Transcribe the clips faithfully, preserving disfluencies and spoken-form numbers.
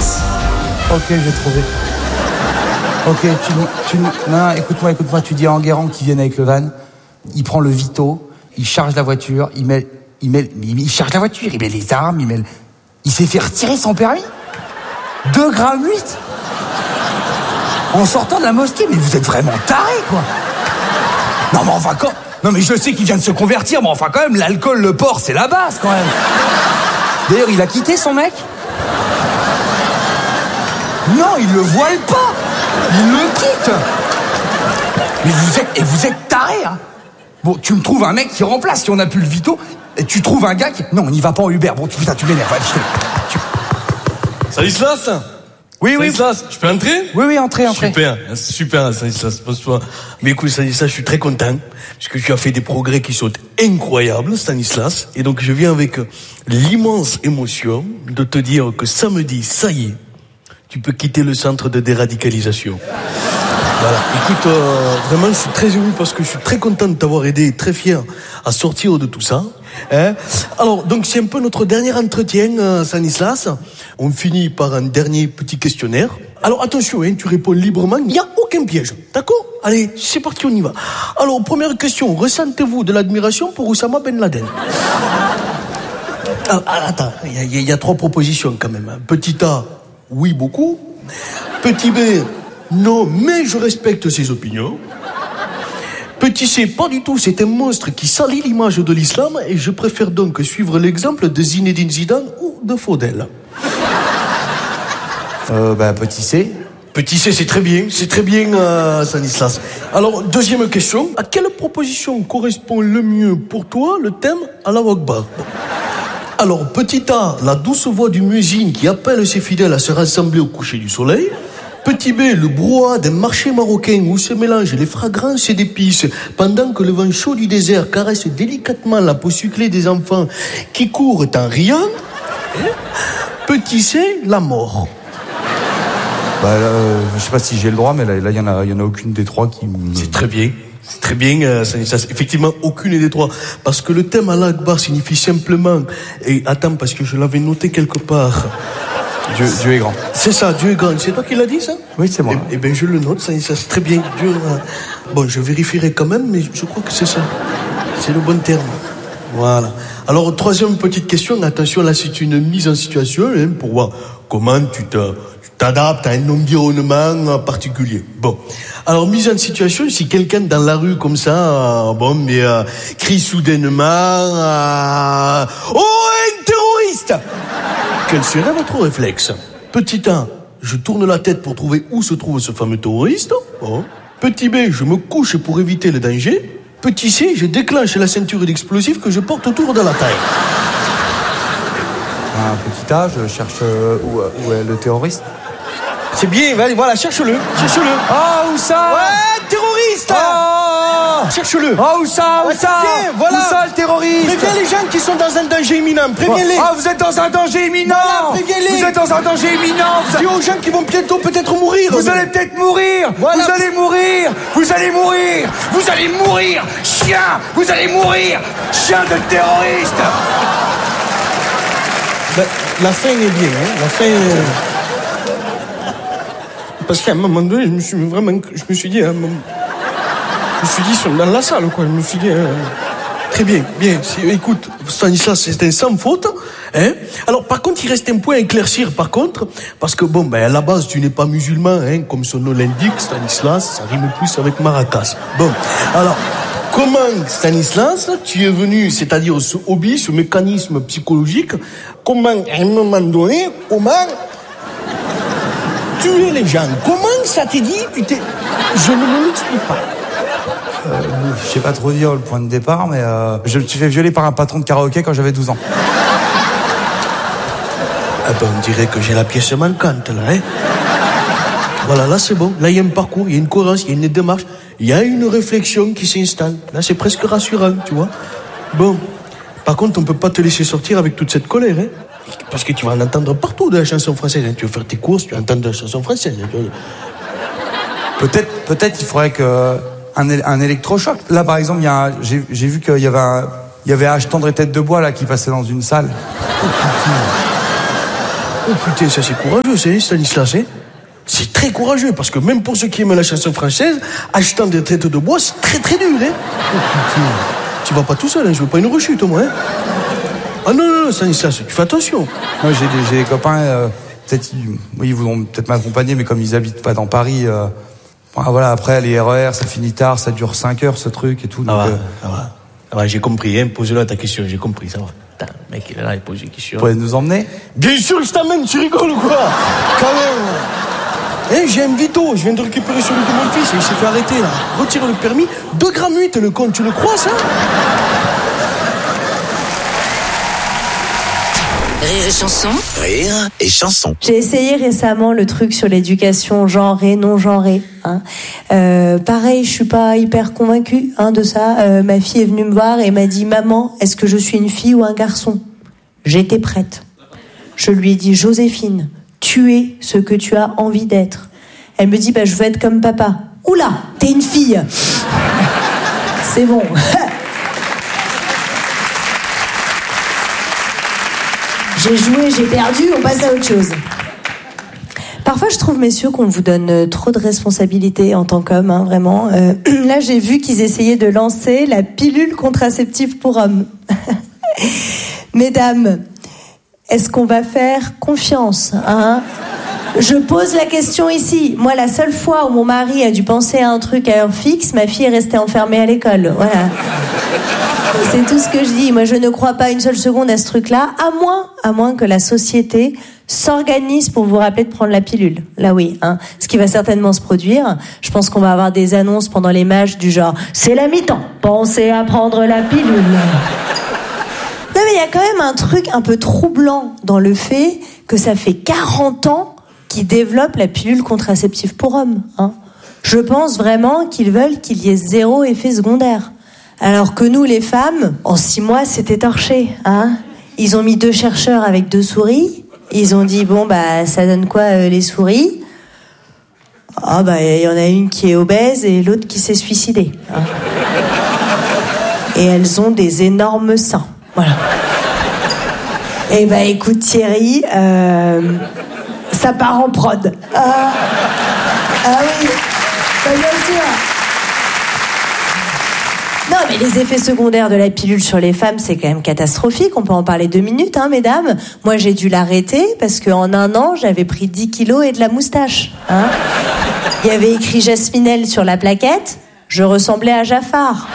Stanislas. Ok, j'ai trouvé. Ok, tu, tu, non, non, écoute-moi, écoute-moi, tu dis à Enguerrand qu'il vienne avec le van, il prend le Vito, il charge la voiture, il met, il met, il, il charge la voiture, il met les armes, il met le, il s'est fait retirer son permis. deux grammes huit en sortant de la mosquée, mais vous êtes vraiment tarés, quoi. Non, mais enfin, quand, non, mais je sais qu'il vient de se convertir, mais enfin, quand même, l'alcool, le porc, c'est la base, quand même. D'ailleurs, il a quitté son mec? Non, il le voile pas. Il le quitte. Mais vous êtes, et vous êtes tarés, hein. Bon, tu me trouves un mec qui remplace si on a plus le Vito, et tu trouves un gars qui... Non, on n'y va pas en Uber. Bon, tu, putain, tu m'énerves. Allez, je te... tu... Stanislas? Oui, oui. Stanislas, je peux entrer? Oui, oui, entrez, entrez. Super, super, Stanislas, pose-toi. Mais écoute, Stanislas, je suis très content, parce que tu as fait des progrès qui sont incroyables, Stanislas. Et donc, je viens avec l'immense émotion de te dire que samedi, ça y est, tu peux quitter le centre de déradicalisation. Voilà. Écoute, euh, vraiment, je suis très ému parce que je suis très content de t'avoir aidé, très fier à sortir de tout ça. Hein. Alors, donc, c'est un peu notre dernier entretien, euh, Stanislas. On finit par un dernier petit questionnaire. Alors, attention, hein, tu réponds librement, il n'y a aucun piège, d'accord? Allez, c'est parti, on y va. Alors, première question, ressentez-vous de l'admiration pour Oussama Ben Laden? Ah, attends, il y, y, y a trois propositions quand même. Petit A, oui, beaucoup. Petit B, non, mais je respecte ses opinions. Petit C, pas du tout, c'est un monstre qui salit l'image de l'islam et je préfère donc suivre l'exemple de Zinedine Zidane ou de Faudel. Euh, bah, petit C. Petit C, c'est très bien, c'est très bien, euh, Stanislas. Alors, deuxième question, à quelle proposition correspond le mieux pour toi le thème Allahu Akbar? Alors, petit A, la douce voix du muezzin qui appelle ses fidèles à se rassembler au coucher du soleil. Petit B, le brouhaha d'un marché marocain où se mélangent les fragrances d'épices pendant que le vent chaud du désert caresse délicatement la peau sucrée des enfants qui courent en riant. Petit C, la mort. Bah, euh, je sais pas si j'ai le droit, mais là, il y en a, il y en a aucune des trois qui me... C'est très bien. C'est très bien, euh, Stanislas. Effectivement, aucune des trois. Parce que le thème Allah Akbar signifie simplement... Et attends, parce que je l'avais noté quelque part... Dieu, Dieu est grand. C'est ça, Dieu est grand. C'est toi qui l'as dit, ça? Oui, c'est moi. Eh, eh bien, je le note, ça, ça c'est très bien. Dieu, euh... Bon, je vérifierai quand même, mais je crois que c'est ça. C'est le bon terme. Voilà. Alors, troisième petite question. Attention, là, c'est une mise en situation hein, pour voir comment tu te... t'adaptes à un environnement particulier. Bon. Alors, mise en situation, si quelqu'un dans la rue, comme ça, euh, bon, mais, euh, crie soudainement, euh, oh, un terroriste! Quel serait votre réflexe? Petit un, je tourne la tête pour trouver où se trouve ce fameux terroriste. Oh. Petit B, je me couche pour éviter le danger. Petit C, je déclenche la ceinture d'explosifs que je porte autour de la taille. Un petit A, je cherche euh, où, où est le terroriste. C'est bien, voilà, cherche-le, cherche-le. Ah, où ça? Ouais, terroriste. Oh, cherche-le. Ah, où ça? Où ouais, ça? Bien, voilà. Où ça, le terroriste? Préviens les gens qui sont dans un danger imminent, préviens-les. Ah, vous êtes dans un danger imminent. Voilà, préviens-les. Vous êtes dans un danger imminent. Vous dis aux gens qui vont bientôt peut-être mourir. Vous allez peut-être mourir. Voilà. Vous allez mourir. Vous allez mourir. Vous allez mourir. Chien, vous allez mourir. Chien de terroriste. Ben, la fin est bien, hein. La fin est... Parce qu'à un moment donné, je me suis vraiment... Je me suis dit... Hein, je me suis dit, ils sont dans la salle, quoi. Je me suis dit... Hein, très bien, bien. Écoute, Stanislas, c'est un sans faute. Hein. Alors, par contre, il reste un point à éclaircir, par contre. Parce que, bon, ben, à la base, tu n'es pas musulman, hein. Comme son nom l'indique, Stanislas, ça rime plus avec Maracas. Bon, alors... Comment, Stanislas, tu es venu, c'est-à-dire ce hobby, ce mécanisme psychologique, comment, à un moment donné, comment tuer les gens? Comment ça t'est dit? Tu t'es... Je ne me l'explique pas. Euh, je sais pas trop dire le point de départ, mais euh, je me suis fait violer par un patron de karaoké quand j'avais douze ans. Ah ben, on dirait que j'ai la pièce manquante, là, hein. Voilà, là, c'est bon. Là, il y a un parcours, il y a une cohérence, il y a une démarche. Il y a une réflexion qui s'installe. Là, c'est presque rassurant, tu vois. Bon. Par contre, on peut pas te laisser sortir avec toute cette colère, hein. Parce que tu vas en entendre partout de la chanson française. Hein. Tu vas faire tes courses, tu vas entendre de la chanson française. Peut-être, peut-être, il faudrait que un, un électrochoc. Là, par exemple, il y a, j'ai, j'ai vu qu'il y avait un, il y avait H tendre et tête de bois là qui passait dans une salle. Oh putain, ça c'est courageux, c'est Stanislas, hein. C'est très courageux, parce que même pour ceux qui aiment la chanson française, achetant des têtes de bois, c'est très très dur, hein. Oh putain, tu vas pas tout seul, hein, je veux pas une rechute au moins, hein. Ah non, non, non, Stanislas, tu fais attention. Moi, j'ai des, j'ai des copains, euh, peut-être, ils, oui, ils voudront peut-être m'accompagner, mais comme ils habitent pas dans Paris, euh, voilà, après, les R E R, ça finit tard, ça dure cinq heures, ce truc et tout. Ah donc, va, euh, ah va. Ah va, j'ai compris, hein, pose-le à ta question, j'ai compris, ça va. Putain, le mec, il est là, il pose une question. Vous pouvez nous emmener? Bien sûr, je t'amène, tu rigoles ou quoi? Quand même. Hein, j'ai un Vito, je viens de récupérer celui de mon fils, il s'est fait arrêter, là. Retire le permis, deux grammes huit, le con, tu le crois, ça? Rire et chanson. Rire et chanson. J'ai essayé récemment le truc sur l'éducation genrée, non genrée. Hein. Euh, pareil, je suis pas hyper convaincue hein, de ça. Euh, ma fille est venue me voir et m'a dit « Maman, est-ce que je suis une fille ou un garçon ?» J'étais prête. Je lui ai dit « Joséphine, tu es ce que tu as envie d'être. » Elle me dit bah, « Je veux être comme papa. » Oula, t'es une fille. C'est bon. J'ai joué, j'ai perdu, on passe à autre chose. Parfois, je trouve, messieurs, qu'on vous donne trop de responsabilités en tant qu'homme, hein, vraiment. Euh, là, j'ai vu qu'ils essayaient de lancer la pilule contraceptive pour hommes. Mesdames, est-ce qu'on va faire confiance, hein ? Je pose la question ici. Moi, la seule fois où mon mari a dû penser à un truc à heure fixe, ma fille est restée enfermée à l'école. Voilà. C'est tout ce que je dis. Moi, je ne crois pas une seule seconde à ce truc-là, à moins, à moins que la société s'organise pour vous rappeler de prendre la pilule. Là, oui, hein. Ce qui va certainement se produire. Je pense qu'on va avoir des annonces pendant les matchs du genre « C'est la mi-temps, pensez à prendre la pilule ». Non, mais il y a quand même un truc un peu troublant dans le fait que ça fait quarante ans qu'ils développent la pilule contraceptive pour hommes, hein. Je pense vraiment qu'ils veulent qu'il y ait zéro effet secondaire. Alors que nous, les femmes, en six mois, c'était torché, hein. Ils ont mis deux chercheurs avec deux souris. Ils ont dit, bon, bah, ça donne quoi, euh, les souris? Ah, bah, il y en a une qui est obèse et l'autre qui s'est suicidée, hein. Et elles ont des énormes seins. Voilà. Eh bah, écoute, Thierry, euh, ça part en prod. Ah, ah oui, bah, bien sûr. Non, mais les effets secondaires de la pilule sur les femmes, c'est quand même catastrophique. On peut en parler deux minutes, hein, mesdames. Moi, j'ai dû l'arrêter parce qu'en un an, j'avais pris dix kilos et de la moustache. Hein. Il y avait écrit Jasminelle sur la plaquette. Je ressemblais à Jafar.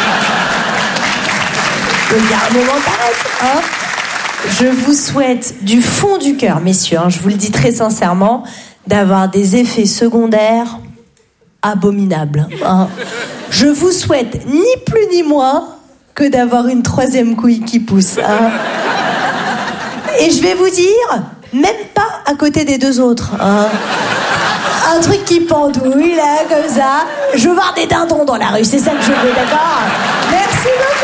Il y a un moment d'arrêt, hein. Je vous souhaite du fond du cœur, messieurs, hein, je vous le dis très sincèrement, d'avoir des effets secondaires abominables, hein. Je vous souhaite ni plus ni moins que d'avoir une troisième couille qui pousse, hein. Et je vais vous dire, même pas à côté des deux autres, hein. Un truc qui pendouille, là, comme ça. Je veux voir des dindons dans la rue, c'est ça que je veux, d'accord ? Merci beaucoup.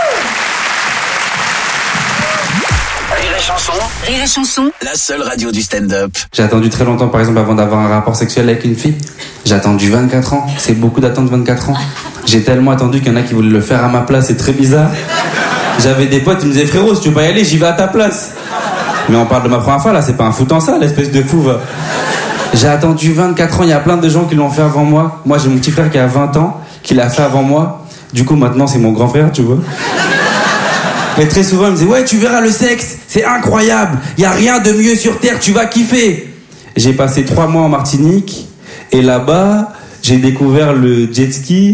Rire et chanson. Rire et chanson. La seule radio du stand-up. J'ai attendu très longtemps, par exemple, avant d'avoir un rapport sexuel avec une fille. J'ai attendu vingt-quatre ans. C'est beaucoup d'attendre vingt-quatre ans. J'ai tellement attendu qu'il y en a qui voulaient le faire à ma place. C'est très bizarre. J'avais des potes, ils me disaient, frérot, si tu veux pas y aller, j'y vais à ta place. Mais on parle de ma première fois, là, c'est pas un foot en ça, l'espèce de fou, va. J'ai attendu vingt-quatre ans, il y a plein de gens qui l'ont fait avant moi. Moi, j'ai mon petit frère qui a vingt ans, qui l'a fait avant moi. Du coup, maintenant, c'est mon grand frère, tu vois. Et très souvent, il me disait, ouais, tu verras le sexe, c'est incroyable. Il y a rien de mieux sur Terre, tu vas kiffer. J'ai passé trois mois en Martinique, et là-bas, j'ai découvert le jet ski.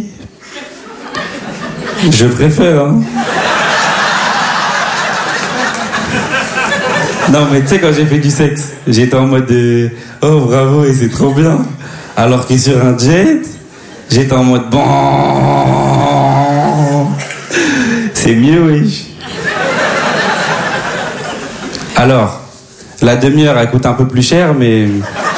Je préfère, hein. Non, mais tu sais, quand j'ai fait du sexe, j'étais en mode de, oh bravo, et c'est trop bien. Alors que sur un jet, j'étais en mode bon. C'est mieux, oui. Alors, la demi-heure, elle coûte un peu plus cher, mais.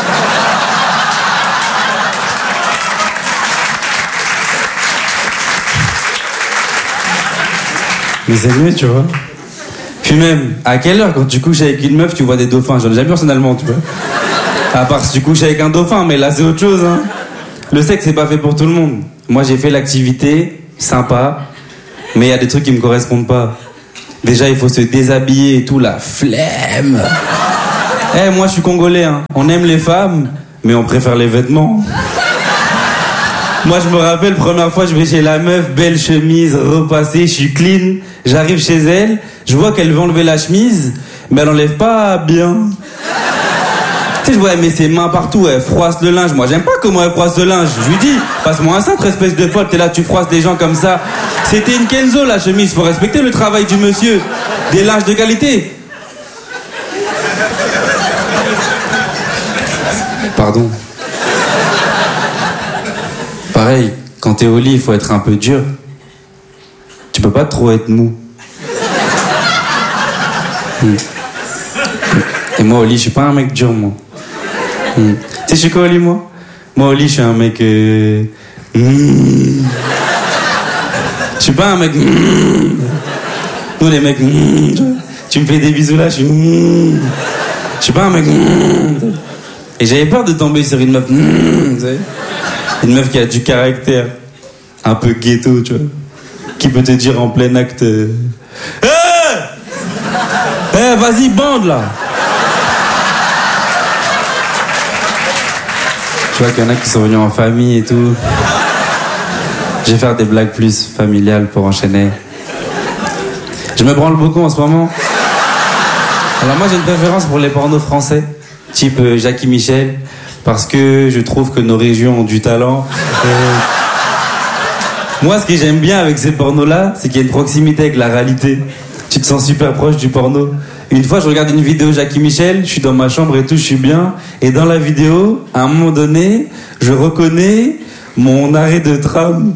Mais c'est mieux, tu vois. Puis même, à quelle heure, quand tu couches avec une meuf, tu vois des dauphins? J'en ai jamais vu personnellement, tu vois. À part si tu couches avec un dauphin, mais là, c'est autre chose, hein. Le sexe, c'est pas fait pour tout le monde. Moi, j'ai fait l'activité, sympa, mais il y a des trucs qui me correspondent pas. Déjà, il faut se déshabiller et tout, la flemme. Eh, moi, je suis congolais, hein. On aime les femmes, mais on préfère les vêtements. Moi, je me rappelle, première fois, je vais chez la meuf, belle chemise, repassée, je suis clean. J'arrive chez elle, je vois qu'elle veut enlever la chemise, mais elle enlève pas bien. Tu sais, je vois, elle met ses mains partout, elle froisse le linge. Moi, j'aime pas comment elle froisse le linge. Je lui dis, passe-moi un cintre, espèce de folle, t'es là, tu froisses des gens comme ça. C'était une Kenzo, la chemise, faut respecter le travail du monsieur. Des linges de qualité. Pardon. Pareil, quand t'es au lit, il faut être un peu dur. Tu peux pas trop être mou. Mm. Et moi, au lit, je suis pas un mec dur, moi. Mm. Tu sais, je suis quoi au lit, moi? Moi, au lit, je suis un mec... Euh... Mm. Je suis pas un mec... Mm. Nous, les mecs... Mm. Tu me fais des bisous là, je suis... Mm. Je suis pas un mec... Mm. Et j'avais peur de tomber sur une meuf... Mm. Vous savez, une meuf qui a du caractère, un peu ghetto, tu vois, qui peut te dire en plein acte euh... hey hey, vas-y, bande, là. Tu vois qu'il y en a qui sont venus en famille et tout. Je vais faire des blagues plus familiales pour enchaîner. Je me branle beaucoup en ce moment. Alors moi, j'ai une préférence pour les pornos français, type euh, Jackie Michel, parce que je trouve que nos régions ont du talent. Euh... Moi, ce que j'aime bien avec ces pornos-là, c'est qu'il y a une proximité avec la réalité. Tu te sens super proche du porno. Une fois, je regarde une vidéo Jackie Michel, je suis dans ma chambre et tout, je suis bien. Et dans la vidéo, à un moment donné, je reconnais mon arrêt de tram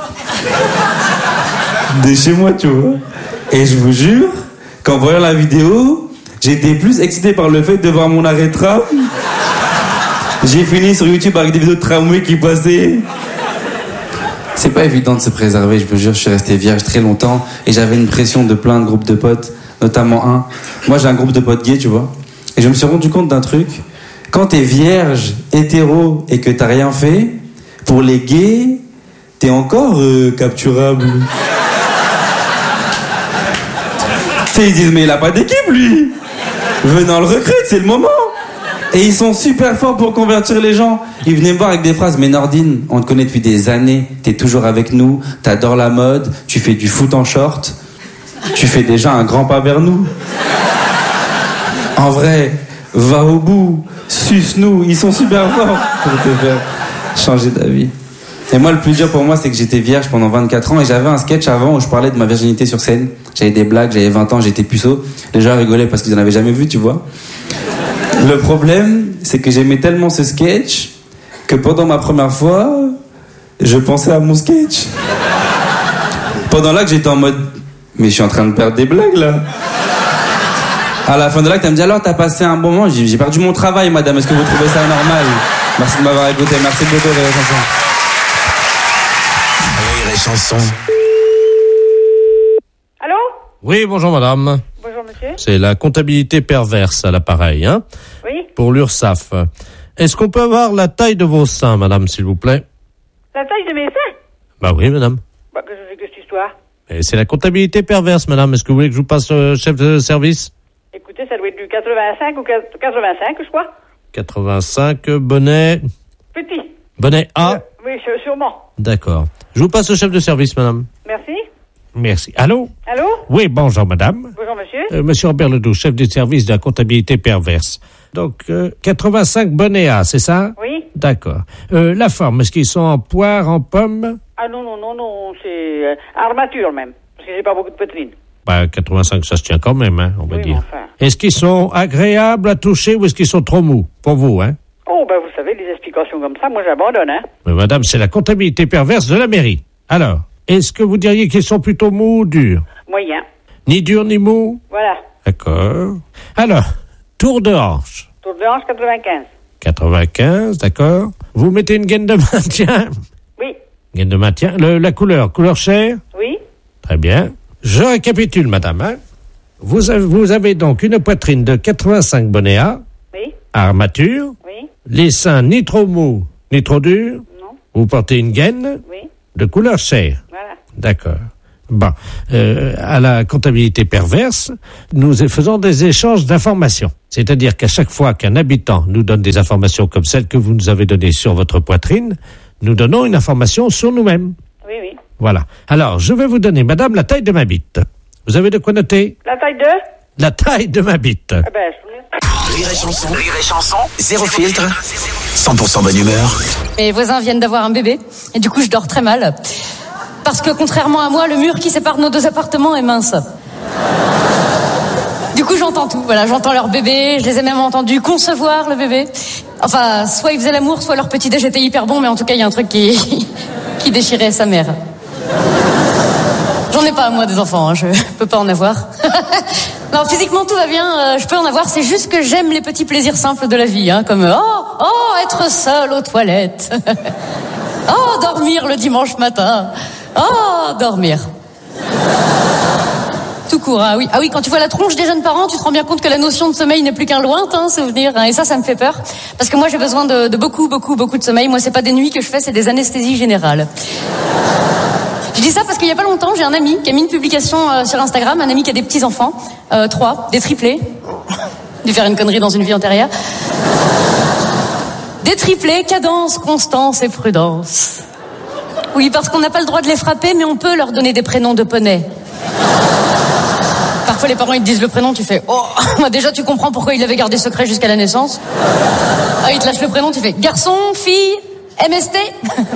de chez moi, tu vois. Et je vous jure qu'en voyant la vidéo, j'étais plus excité par le fait de voir mon arrêt de tram. J'ai fini sur YouTube avec des vidéos de tramway qui passaient. C'est pas évident de se préserver, je vous jure, je suis resté vierge très longtemps et j'avais une pression de plein de groupes de potes, notamment un. Moi, j'ai un groupe de potes gays, tu vois. Et je me suis rendu compte d'un truc. Quand t'es vierge, hétéro et que t'as rien fait, pour les gays, t'es encore euh, capturable. Tu sais, ils disent, mais il a pas d'équipe, lui. Venant le recrute, c'est le moment. Et ils sont super forts pour convertir les gens. Ils venaient me voir avec des phrases, mais Nordine, on te connaît depuis des années, t'es toujours avec nous, t'adores la mode, tu fais du foot en short, tu fais déjà un grand pas vers nous. En vrai, va au bout, suce-nous, ils sont super forts pour te faire changer d'avis. Et moi, le plus dur pour moi, c'est que j'étais vierge pendant vingt-quatre ans et j'avais un sketch avant où je parlais de ma virginité sur scène. J'avais des blagues, j'avais vingt ans, j'étais puceau. Les gens rigolaient parce qu'ils en avaient jamais vu, tu vois. Le problème, c'est que j'aimais tellement ce sketch que pendant ma première fois, je pensais à mon sketch. Pendant là que j'étais en mode, mais je suis en train de perdre des blagues là. À la fin de l'acte, elle me dit alors t'as passé un bon moment. J'ai, j'ai perdu mon travail, madame. Est-ce que vous trouvez ça normal? Merci de m'avoir écouté. Merci beaucoup, Rire et Chanson. Rire et Chanson. Allô? Oui, bonjour madame. Bonjour monsieur. C'est la comptabilité perverse à l'appareil, hein? Oui. Pour l'URSSAF. Est-ce qu'on peut avoir la taille de vos seins, madame, s'il vous plaît? La taille de mes seins? Bah oui, madame. Bah, que je sais que cette histoire. Et c'est la comptabilité perverse, madame. Est-ce que vous voulez que je vous passe euh, chef de service? Écoutez, ça doit être du quatre-vingt-cinq ou quatre-vingt-cinq, je crois. quatre-vingt-cinq, bonnet... Petit. Bonnet A? Euh, oui, sûrement. D'accord. Je vous passe au chef de service, madame. Merci. Merci. Allô? Allô? Oui, bonjour, madame. Bonjour monsieur. Euh, monsieur Robert Ledoux, chef du service de la comptabilité perverse. Donc, euh, quatre-vingt-cinq bonnets A, c'est ça? Oui. D'accord. Euh, la forme, est-ce qu'ils sont en poire, en pomme? Ah non, non, non, non, c'est euh, armature même. Parce que j'ai pas beaucoup de poitrine. Bah, quatre-vingt-cinq, ça se tient quand même, hein, on va Oui, dire. mais enfin. Est-ce qu'ils sont agréables à toucher ou est-ce qu'ils sont trop mous? Pour vous, hein? Oh, ben vous savez, les explications comme ça, moi j'abandonne, hein. Mais madame, c'est la comptabilité perverse de la mairie. Alors, est-ce que vous diriez qu'ils sont plutôt mous ou durs? Moyen. Ni durs ni mous? Voilà. D'accord. Alors, tour de hanche. Tour de hanche quatre-vingt-quinze. quatre-vingt-quinze, d'accord. Vous mettez une gaine de maintien? Oui. Gaine de maintien. Le, la couleur, couleur chair? Oui. Très bien. Je récapitule, madame. Hein. Vous, avez, vous avez donc une poitrine de quatre-vingt-cinq bonnets A, Oui. armature, Oui. les seins ni trop mous, ni trop durs. Non. Vous portez une gaine Oui. de couleur chair. Voilà. D'accord. Bon, euh, à la comptabilité perverse, nous faisons des échanges d'informations. C'est-à-dire qu'à chaque fois qu'un habitant nous donne des informations comme celles que vous nous avez données sur votre poitrine, nous donnons une information sur nous-mêmes. Oui, oui. Voilà. Alors, je vais vous donner, madame, la taille de ma bite. Vous avez de quoi noter? La taille de? La taille de ma bite. Eh ben, je... Rire et chanson, rire et chanson, zéro filtre, cent pour cent bonne humeur. Mes voisins viennent d'avoir un bébé, et du coup je dors très mal. Parce que contrairement à moi, le mur qui sépare nos deux appartements est mince. Du coup j'entends tout, voilà, j'entends leur bébé, je les ai même entendus concevoir le bébé. Enfin, soit ils faisaient l'amour, soit leur petit déj était hyper bon, mais en tout cas il y a un truc qui, qui déchirait sa mère. J'en ai pas, moi, des enfants, hein, je peux pas en avoir. Non, physiquement, tout va bien, euh, je peux en avoir, c'est juste que j'aime les petits plaisirs simples de la vie, hein, comme, oh, oh, être seul aux toilettes. Oh, dormir le dimanche matin. Oh, dormir. Tout court, ah oui. Ah oui, quand tu vois la tronche des jeunes parents, tu te rends bien compte que la notion de sommeil n'est plus qu'un lointain souvenir, hein, et ça, ça me fait peur. Parce que moi, j'ai besoin de, de beaucoup, beaucoup, beaucoup de sommeil. Moi, c'est pas des nuits que je fais, c'est des anesthésies générales. Je dis ça parce qu'il y a pas longtemps, j'ai un ami qui a mis une publication euh, sur Instagram, un ami qui a des petits-enfants, euh, trois, des triplés. Dû faire une connerie dans une vie antérieure. Des triplés, cadence, constance et prudence. Oui, parce qu'on n'a pas le droit de les frapper, mais on peut leur donner des prénoms de poney. Parfois les parents ils te disent le prénom, tu fais oh, déjà tu comprends pourquoi il l'avait gardé secret jusqu'à la naissance. Ah, il te lâche le prénom, tu fais garçon, fille, M S T.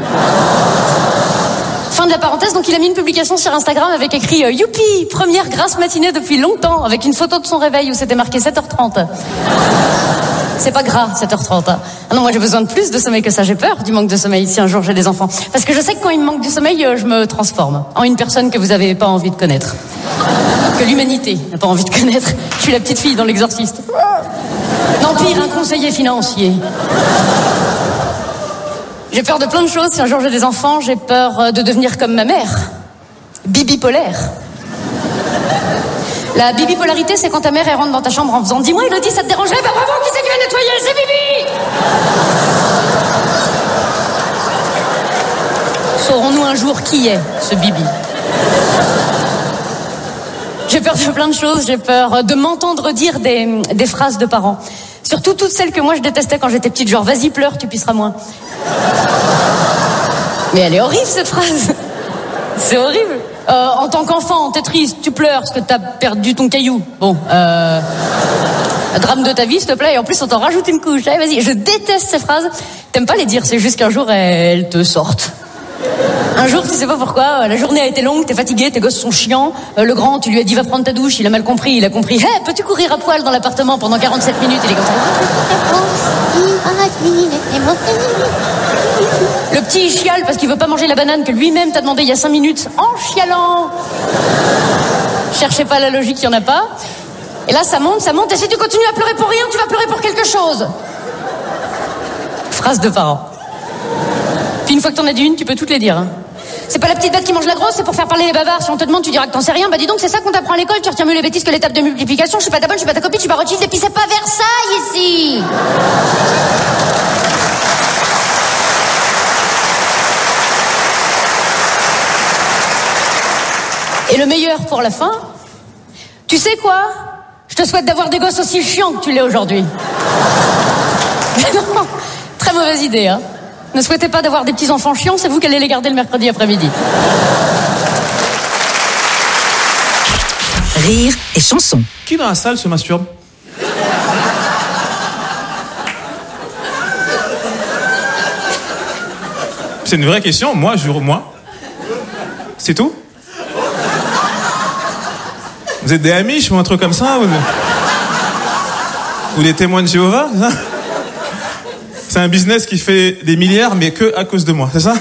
Fin de la parenthèse, donc il a mis une publication sur Instagram avec écrit euh, youpi, première grasse matinée depuis longtemps, avec une photo de son réveil où c'était marqué sept heures trente. C'est pas gras, sept heures trente. Ah non, moi j'ai besoin de plus de sommeil que ça, j'ai peur du manque de sommeil si un jour j'ai des enfants. Parce que je sais que quand il me manque du sommeil, je me transforme en une personne que vous avez pas envie de connaître. Que l'humanité n'a pas envie de connaître. Je suis la petite fille dans l'Exorciste. Non, pire, un conseiller financier. J'ai peur de plein de choses. Si un jour j'ai des enfants, j'ai peur de devenir comme ma mère. Bibipolaire. La bibipolarité, c'est quand ta mère elle rentre dans ta chambre en faisant « Dis-moi, Elodie, ça te dérangerait? Bah bravo, qui c'est qui va nettoyer? C'est Bibi !» Saurons-nous un jour qui est ce Bibi? J'ai peur de plein de choses. J'ai peur de m'entendre dire des, des phrases de parents. Surtout toutes celles que moi je détestais quand j'étais petite, genre « Vas-y, pleure, tu pisseras moins ». Mais elle est horrible cette phrase. C'est horrible. Euh, en tant qu'enfant, t'es triste, tu pleures parce que t'as perdu ton caillou. Bon, euh... drame de ta vie, s'il te plaît. Et en plus, on t'en rajoute une couche. Allez, vas-y, je déteste ces phrases. T'aimes pas les dire, c'est juste qu'un jour, elles te sortent. Un jour, tu sais pas pourquoi, la journée a été longue, t'es fatigué, tes gosses sont chiants. Euh, le grand, tu lui as dit va prendre ta douche, il a mal compris, il a compris. Hé, hey, peux-tu courir à poil dans l'appartement pendant quarante-sept minutes? Il est comme ça. Le petit il chiale parce qu'il veut pas manger la banane que lui-même t'a demandé il y a cinq minutes en chialant. Cherchez pas la logique, il y en a pas. Et là, ça monte, ça monte, et si tu continues à pleurer pour rien, tu vas pleurer pour quelque chose. Phrase de parents. Puis une fois que t'en as dit une, tu peux toutes les dire. Hein. C'est pas la petite bête qui mange la grosse, c'est pour faire parler les bavards. Si on te demande, tu diras que t'en sais rien. Bah dis donc, c'est ça qu'on t'apprend à l'école. Tu retiens mieux les bêtises que les tables de multiplication. Je suis pas ta bonne, je suis pas ta copine, je suis pas Rothschild, et puis c'est pas Versailles ici. Et le meilleur pour la fin, tu sais quoi? Je te souhaite d'avoir des gosses aussi chiants que tu l'es aujourd'hui. Mais non, très mauvaise idée, hein. Ne souhaitez pas d'avoir des petits-enfants chiants, c'est vous qui allez les garder le mercredi après-midi. Rire et chanson. Qui dans la salle se masturbe? C'est une vraie question, moi, je moi. C'est tout? Vous êtes des Amish ou un truc comme ça? Ou, ou des témoins de Jéhovah, c'est ça? C'est un business qui fait des milliards, mais que à cause de moi, c'est ça?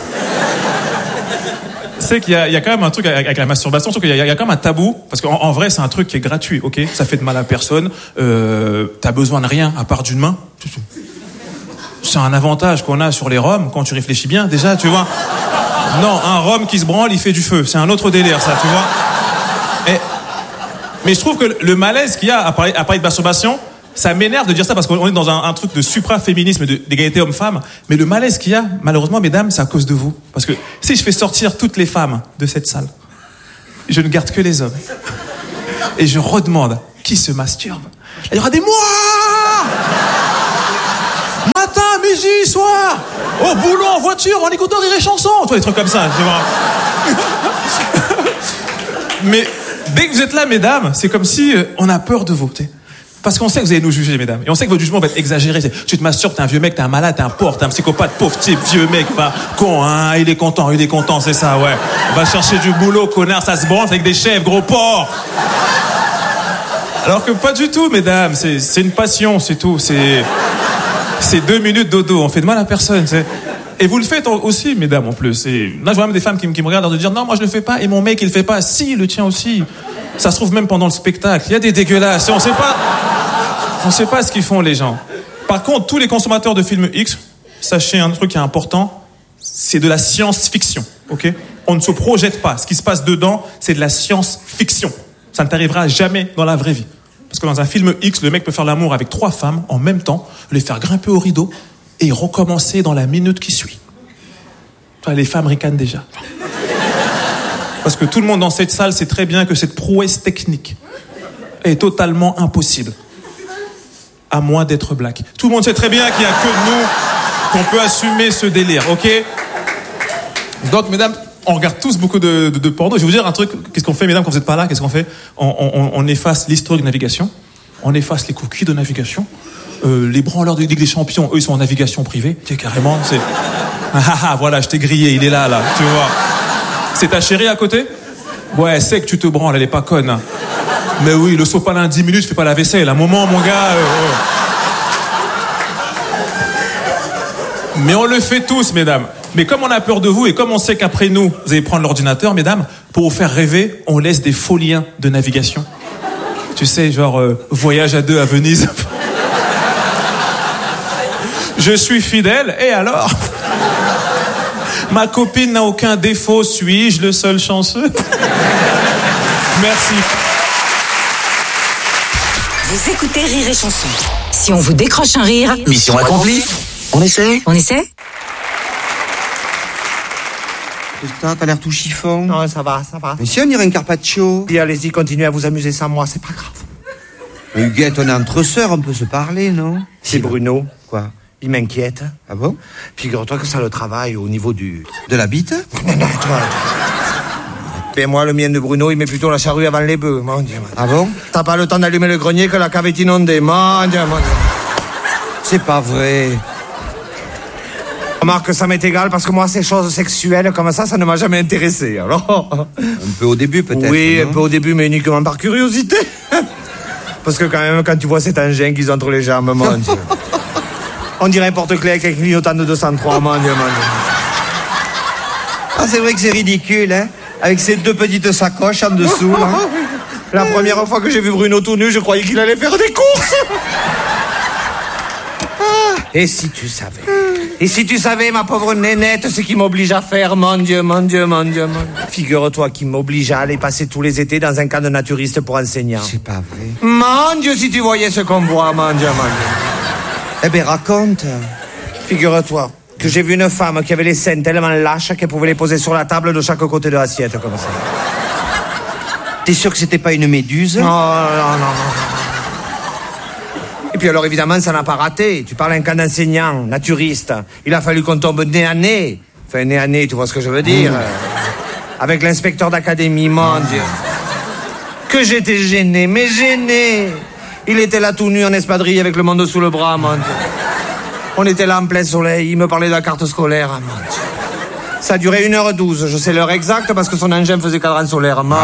C'est qu'il y a, il y a quand même un truc avec, avec la masturbation, je trouve qu'il y a, il y a quand même un tabou, parce qu'en en vrai, c'est un truc qui est gratuit, ok? Ça fait de mal à personne, euh, t'as besoin de rien à part d'une main. C'est un avantage qu'on a sur les Roms, quand tu réfléchis bien, déjà, tu vois. Non, un Rome qui se branle, il fait du feu. C'est un autre délire, ça, tu vois. Et, mais je trouve que le malaise qu'il y a à parler, à parler de masturbation, ça m'énerve de dire ça parce qu'on est dans un, un truc de supra-féminisme et de, d'égalité homme-femme. Mais le malaise qu'il y a, malheureusement, mesdames, c'est à cause de vous. Parce que si je fais sortir toutes les femmes de cette salle, je ne garde que les hommes. Et je redemande, qui se masturbe? Il y aura des moi! Matin, midi, soir! Au boulot, en voiture, en écoutant Rire et Chanson! Toi, des trucs comme ça, tu vois. Mais dès que vous êtes là, mesdames, c'est comme si euh, on a peur de vous, tu sais. Parce qu'on sait que vous allez nous juger, mesdames. Et on sait que votre jugement va être exagéré. C'est, tu te masturbes, t'es un vieux mec, t'es un malade, t'es un porc, t'es un psychopathe, pauvre type, vieux mec, va, con, hein, il est content, il est content, c'est ça, ouais. On va chercher du boulot, connard, ça se branle avec des chèvres, gros porc. Alors que pas du tout, mesdames. C'est, c'est une passion, c'est tout. C'est, c'est deux minutes dodo. On fait de mal à personne, c'est. Et vous le faites aussi, mesdames, en plus. Et là, je vois même des femmes qui, qui me regardent et de dire non, moi je le fais pas. Et mon mec, il le fait pas. Si, il le tient aussi. Ça se trouve même pendant le spectacle. Il y a des dégueulasses. On sait pas. On sait pas ce qu'ils font, les gens. Par contre, tous les consommateurs de films X, sachez un truc qui est important, c'est de la science-fiction, ok? On ne se projette pas. Ce qui se passe dedans, c'est de la science-fiction. Ça ne t'arrivera jamais dans la vraie vie. Parce que dans un film X, le mec peut faire l'amour avec trois femmes en même temps, les faire grimper au rideau et recommencer dans la minute qui suit. Toi, les femmes ricanent déjà. Parce que tout le monde dans cette salle sait très bien que cette prouesse technique est totalement impossible. À moins d'être black. Tout le monde sait très bien qu'il n'y a que nous qu'on peut assumer ce délire, ok? Donc, mesdames, on regarde tous beaucoup de, de, de porno. Je vais vous dire un truc. Qu'est-ce qu'on fait, mesdames, quand vous n'êtes pas là? Qu'est-ce qu'on fait? on, on, on efface l'historique de navigation. On efface les cookies de navigation. Euh, les branleurs de Ligue des Champions, eux, ils sont en navigation privée. Tu sais, carrément, c'est... Ah, ah, voilà, je t'ai grillé, il est là, là, tu vois. C'est ta chérie à côté? Ouais, elle sait que tu te branles, elle est pas conne. Mais oui, le sopalin, dix minutes, je fais pas la vaisselle. À un moment, mon gars... Euh, euh. Mais on le fait tous, mesdames. Mais comme on a peur de vous et comme on sait qu'après nous, vous allez prendre l'ordinateur, mesdames, pour vous faire rêver, on laisse des faux liens de navigation. Tu sais, genre, euh, voyage à deux à Venise. Je suis fidèle, et alors? Ma copine n'a aucun défaut, suis-je le seul chanceux? Merci. Vous écoutez Rire et Chanson. Si on vous décroche un rire... Mission accomplie. On essaie? On essaie? Putain, t'as l'air tout chiffon. Non, ça va, ça va. Mais si on dirait un carpaccio. Et allez-y, continuez à vous amuser sans moi, c'est pas grave. Mais Huguette, on est entre sœurs, on peut se parler, non? C'est Bruno. Quoi? Il m'inquiète. Ah bon? Figure-toi que ça le travaille au niveau du... De la bite? Non, non, toi... Et moi, le mien de Bruno, il met plutôt la charrue avant les bœufs, mon Dieu. Mon Dieu. Ah bon? T'as pas le temps d'allumer le grenier que la cave est inondée, mon Dieu, mon Dieu. C'est pas vrai. Remarque, ça m'est égal parce que moi, ces choses sexuelles comme ça, ça ne m'a jamais intéressé, alors... Un peu au début, peut-être. Oui, non? un peu au début, mais uniquement par curiosité. Parce que quand même, quand tu vois cet engin qu'ils ont entre les jambes, mon Dieu. On dirait un porte-clés avec un clignotant de deux cent trois, mon Dieu, mon Dieu. Ah, c'est vrai que c'est ridicule, hein? Avec ces deux petites sacoches en dessous, hein? La première fois que j'ai vu Bruno tout nu, je croyais qu'il allait faire des courses. Et si tu savais? Et si tu savais, ma pauvre nénette, ce qui m'oblige à faire, mon Dieu, mon Dieu, mon Dieu, mon Dieu. Figure-toi qu'il m'oblige à aller passer tous les étés dans un camp de naturistes pour enseignant. C'est pas vrai. Mon Dieu, si tu voyais ce qu'on voit, mon Dieu, mon Dieu. Eh ben, raconte. Figure-toi que j'ai vu une femme qui avait les seins tellement lâches qu'elle pouvait les poser sur la table de chaque côté de l'assiette, comme ça. T'es sûr que c'était pas une méduse? Non, non, non, non. Et puis alors, évidemment, ça n'a pas raté. Tu parles d'un camp d'enseignants, naturistes. Il a fallu qu'on tombe nez à nez. Enfin, nez à nez, tu vois ce que je veux dire? Mmh. Avec l'inspecteur d'académie, mon Dieu. Que j'étais gêné, mais gêné. Il était là tout nu en espadrille avec le monde sous le bras, mon Dieu. On était là en plein soleil, il me parlait de la carte scolaire, mon Dieu. Ça a duré une heure douze, je sais l'heure exacte parce que son engin faisait cadran solaire, mon Dieu.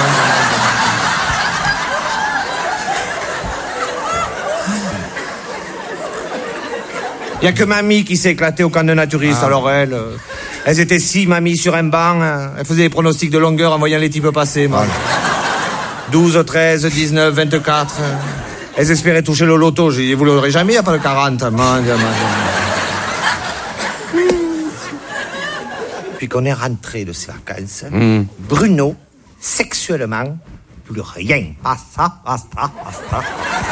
Il n'y a que mamie qui s'est éclatée au camp de naturistes, ah. Alors elles, euh, elles étaient six mamies sur un banc, hein. Elles faisaient des pronostics de longueur en voyant les types passer, mon Dieu. douze, treize, dix-neuf, vingt-quatre... Elles espéraient toucher le loto. J'ai dit, vous l'aurez jamais, il n'y a pas de quarante. Mon Dieu, mon Dieu. Puis qu'on est rentré de ces vacances, mm. Bruno, sexuellement, plus rien. Basta, basta, basta.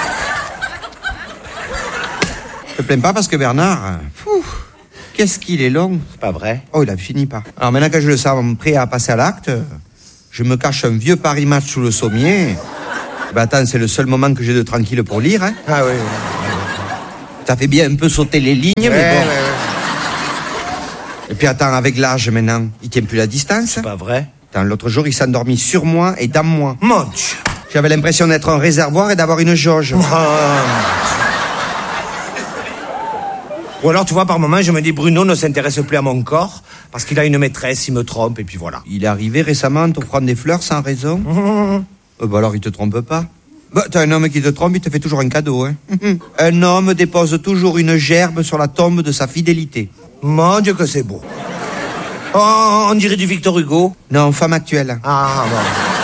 Je te plains pas parce que Bernard, fou, qu'est-ce qu'il est long. C'est pas vrai. Oh, il a fini pas. Alors maintenant que je le sens prêt à passer à l'acte, Je me cache un vieux Paris Match sous le sommier. Ben attends, c'est le seul moment que j'ai de tranquille pour lire, hein. Ah oui. Ça fait bien un peu sauter les lignes, Ouais, mais bon. ouais, ouais. Et puis attends, avec l'âge maintenant, il tient plus la distance. C'est pas vrai. Attends, l'autre jour, il s'est endormi sur moi et dans moi. Mon Dieu. J'avais l'impression d'être un réservoir et d'avoir une jauge. Ou alors, tu vois, par moment, je me dis, Bruno ne s'intéresse plus à mon corps, parce qu'il a une maîtresse, il me trompe, et puis voilà. Il est arrivé récemment à t'offrant des fleurs sans raison. Mmh. Euh, bah alors, il te trompe pas. Bah, t'as un homme qui te trompe, il te fait toujours un cadeau, hein. Un homme dépose toujours une gerbe sur la tombe de sa fidélité. Mon Dieu que c'est beau. Oh, on dirait du Victor Hugo. Non, femme actuelle. Ah, bon.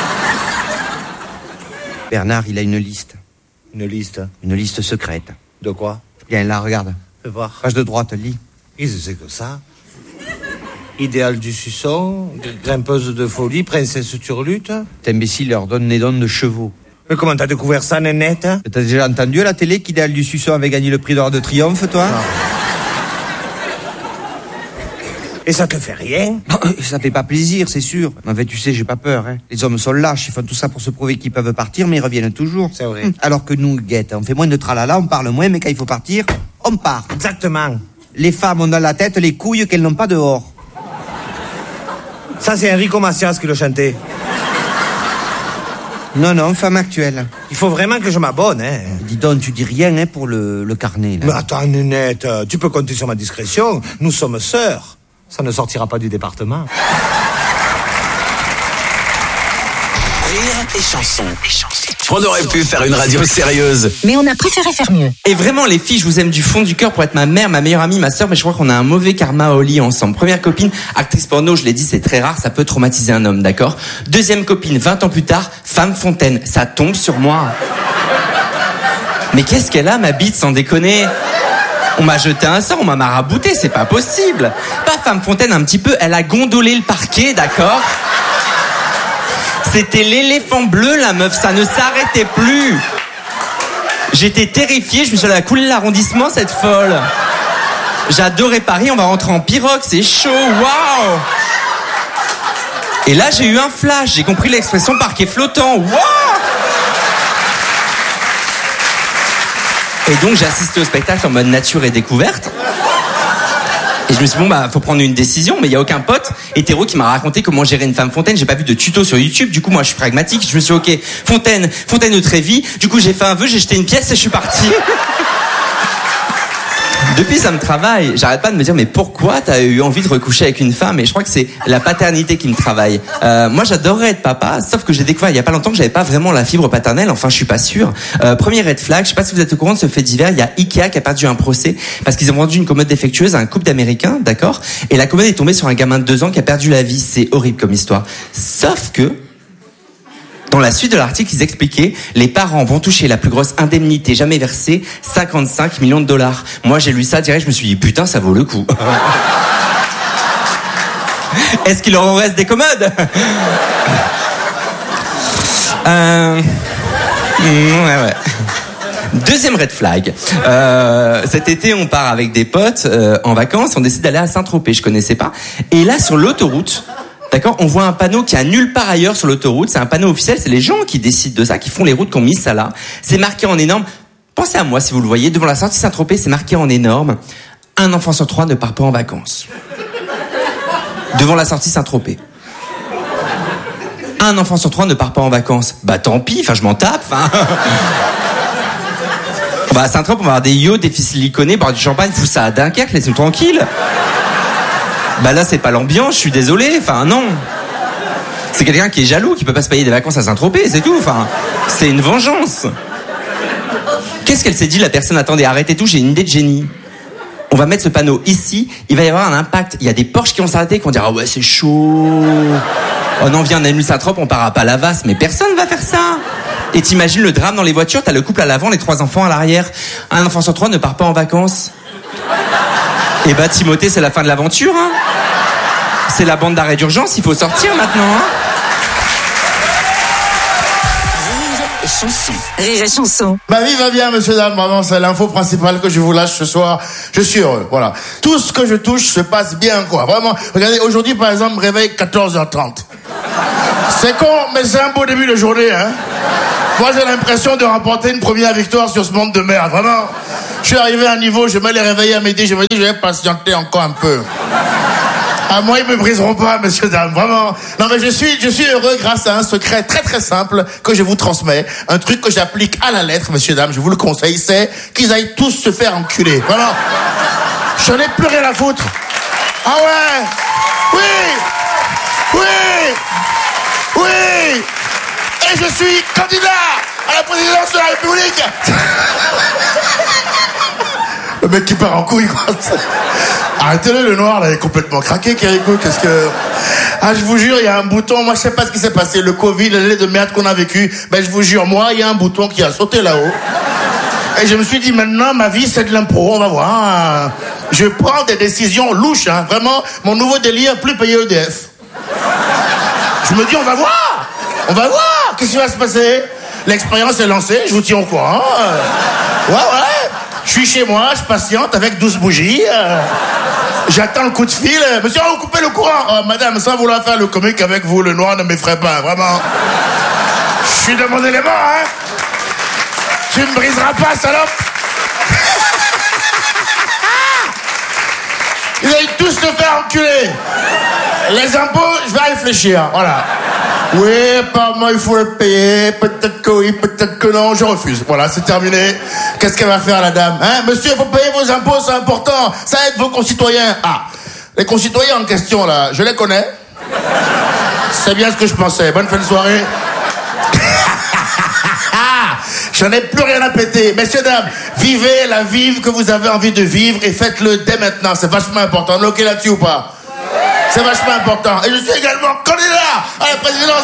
Bernard, il a une liste. Une liste. Une liste secrète. De quoi? Viens, là, regarde. Fais voir. Page de droite, lis. Qu'est-ce que c'est que ça? Idéal du suçon, grimpeuse de folie, princesse turlute. Cet imbécile leur donne des dons de chevaux. Mais comment t'as découvert ça, nénette? T'as déjà entendu à la télé qu'Idéal du Suçon avait gagné le prix d'or de triomphe, toi? Non. Et ça te fait rien? Ça fait pas plaisir, c'est sûr. En fait, tu sais, j'ai pas peur, hein. Les hommes sont lâches, ils font tout ça pour se prouver qu'ils peuvent partir, mais ils reviennent toujours. C'est vrai. Alors que nous, Guette, on fait moins de tralala, on parle moins, mais quand il faut partir, on part. Exactement. Les femmes ont dans la tête les couilles qu'elles n'ont pas dehors. Ça, c'est Enrico Macias qui le chantait. Non, non, femme actuelle. Il faut vraiment que je m'abonne, hein. Dis donc, tu dis rien, hein, pour le, le carnet, là. Mais attends, Nénette, tu peux compter sur ma discrétion. Nous sommes sœurs. Ça ne sortira pas du département. Rire et chanson. On aurait pu faire une radio sérieuse. Mais on a préféré faire mieux. Et vraiment, les filles, je vous aime du fond du cœur pour être ma mère, ma meilleure amie, ma sœur, mais je crois qu'on a un mauvais karma au lit ensemble. Première copine, actrice porno, je l'ai dit, c'est très rare, ça peut traumatiser un homme, d'accord? Deuxième copine, vingt ans plus tard, femme fontaine, ça tombe sur moi. Mais qu'est-ce qu'elle a, ma bite, sans déconner? On m'a jeté un sort, on m'a marabouté, c'est pas possible. Pas femme fontaine un petit peu, elle a gondolé le parquet, d'accord? C'était l'éléphant bleu, la meuf, ça ne s'arrêtait plus. J'étais terrifié, je me suis dit, elle a coulé l'arrondissement, cette folle. J'adorais Paris, on va rentrer en pirogue, c'est chaud, waouh. Et là, j'ai eu un flash, j'ai compris l'expression parquet flottant, waouh. Et donc, j'ai assisté au spectacle en mode nature et découverte. Et je me suis dit, bon, bah, faut prendre une décision, mais il y a aucun pote hétéro qui m'a raconté comment gérer une femme fontaine. J'ai pas vu de tuto sur YouTube. Du coup, moi, je suis pragmatique. Je me suis dit, ok, fontaine, fontaine de Trévis. Du coup, j'ai fait un vœu, j'ai jeté une pièce et je suis parti. Depuis, ça me travaille. J'arrête pas de me dire, mais pourquoi t'as eu envie de recoucher avec une femme? Et je crois que c'est la paternité qui me travaille. Euh, moi, j'adorerais être papa, sauf que j'ai découvert il y a pas longtemps que j'avais pas vraiment la fibre paternelle. Enfin, je suis pas sûr. Euh, premier red flag, je sais pas si vous êtes au courant de ce fait divers. Il y a Ikea qui a perdu un procès parce qu'ils ont vendu une commode défectueuse à un couple d'Américains, d'accord? Et la commode est tombée sur un gamin de deux ans qui a perdu la vie. C'est horrible comme histoire. Sauf que, dans la suite de l'article, ils expliquaient, les parents vont toucher la plus grosse indemnité jamais versée, cinquante-cinq millions de dollars. Moi, j'ai lu ça direct, je me suis dit, putain, ça vaut le coup. Est-ce qu'il leur en reste des commodes? euh... Ouais, ouais. Deuxième red flag. Euh, cet été, on part avec des potes euh, en vacances, on décide d'aller à Saint-Tropez, je connaissais pas. Et là, sur l'autoroute, d'accord, on voit un panneau qui a nulle part ailleurs sur l'autoroute. C'est un panneau officiel, c'est les gens qui décident de ça, qui font les routes, qui ont mis ça là. C'est marqué en énorme. Pensez à moi si vous le voyez. Devant la sortie Saint-Tropez, c'est marqué en énorme. Un enfant sur trois ne part pas en vacances. Devant la sortie Saint-Tropez. Un enfant sur trois ne part pas en vacances. Bah tant pis, enfin je m'en tape. Hein. On va à Saint-Tropez, on va avoir des yachts, des fils siliconés, boire du champagne, fous ça à Dunkerque, laissez-nous tranquille. Bah là, c'est pas l'ambiance, je suis désolé. Enfin, non. C'est quelqu'un qui est jaloux, qui peut pas se payer des vacances à Saint-Tropez, c'est tout. Enfin, c'est une vengeance. Qu'est-ce qu'elle s'est dit, la personne? Attendez, arrêtez tout, j'ai une idée de génie. On va mettre ce panneau ici, il va y avoir un impact. Il y a des Porsche qui vont s'arrêter, qui vont dire, ah ouais, c'est chaud. Oh non, viens, on annule Saint-Tropez, on part à Palavas. Mais personne va faire ça. Et t'imagines le drame dans les voitures, t'as le couple à l'avant, les trois enfants à l'arrière. Un enfant sur trois ne part pas en vacances. Et bah Timothée, c'est la fin de l'aventure, hein. C'est la bande d'arrêt d'urgence, il faut sortir maintenant, hein. Rire et chanson. Rire et chanson. Ma vie va bien, monsieur, dame, vraiment, c'est l'info principale que je vous lâche ce soir. Je suis heureux, voilà. Tout ce que je touche se passe bien, quoi. Vraiment, regardez, aujourd'hui, par exemple, réveil quatorze heures trente. C'est con, mais c'est un beau début de journée, hein. Moi, j'ai l'impression de remporter une première victoire sur ce monde de merde, vraiment. Je suis arrivé à un niveau, je me les réveiller à midi, je me dis, je vais patienter encore un peu. À moi, ils me briseront pas, messieurs, dames, vraiment. Non, mais je suis, je suis heureux grâce à un secret très très simple que je vous transmets. Un truc que j'applique à la lettre, messieurs, dames, je vous le conseille, c'est qu'ils aillent tous se faire enculer. Vraiment. Je n'ai plus rien à foutre. Ah ouais. Oui. Oui. Oui. Et je suis candidat à la présidence de la République. Le mec qui part en couille, quoi. Arrêtez-le, le noir, là, il est complètement craqué, Kirikou. Qu'est-ce que... Ah, je vous jure, il y a un bouton. Moi, je sais pas ce qui s'est passé. Le Covid, l'année de merde qu'on a vécu. Ben, je vous jure, moi, il y a un bouton qui a sauté là-haut. Et je me suis dit, maintenant, ma vie, c'est de l'impro. On va voir. Je prends des décisions louches, hein. Vraiment, mon nouveau délire, plus payer E D F. Je me dis, on va voir. On va voir. Qu'est-ce qui va se passer? L'expérience est lancée. Je vous tiens au courant. Ouais, ouais. Je suis chez moi, je patiente avec douze bougies. Euh, J'attends le coup de fil. Monsieur, vous coupez le courant. Oh, madame, sans vouloir faire le comique avec vous, le noir ne m'effraie pas, vraiment. Je suis de mon élément, hein. Tu me briseras pas, salope. Ils allaient tous se faire enculer. Les impôts, je vais réfléchir, voilà. Oui, apparemment, il faut le payer. Peut-être que oui, peut-être que non. Je refuse. Voilà, c'est terminé. Qu'est-ce qu'elle va faire, la dame? Hein, monsieur, il faut payer vos impôts, c'est important. Ça aide vos concitoyens. Ah, les concitoyens en question, là, je les connais. C'est bien ce que je pensais. Bonne fin de soirée. J'en ai plus rien à péter. Messieurs, dames, vivez la vie que vous avez envie de vivre et faites-le dès maintenant. C'est vachement important. On est OK là-dessus ou pas? C'est vachement important. Et je suis également candidat à la présidence.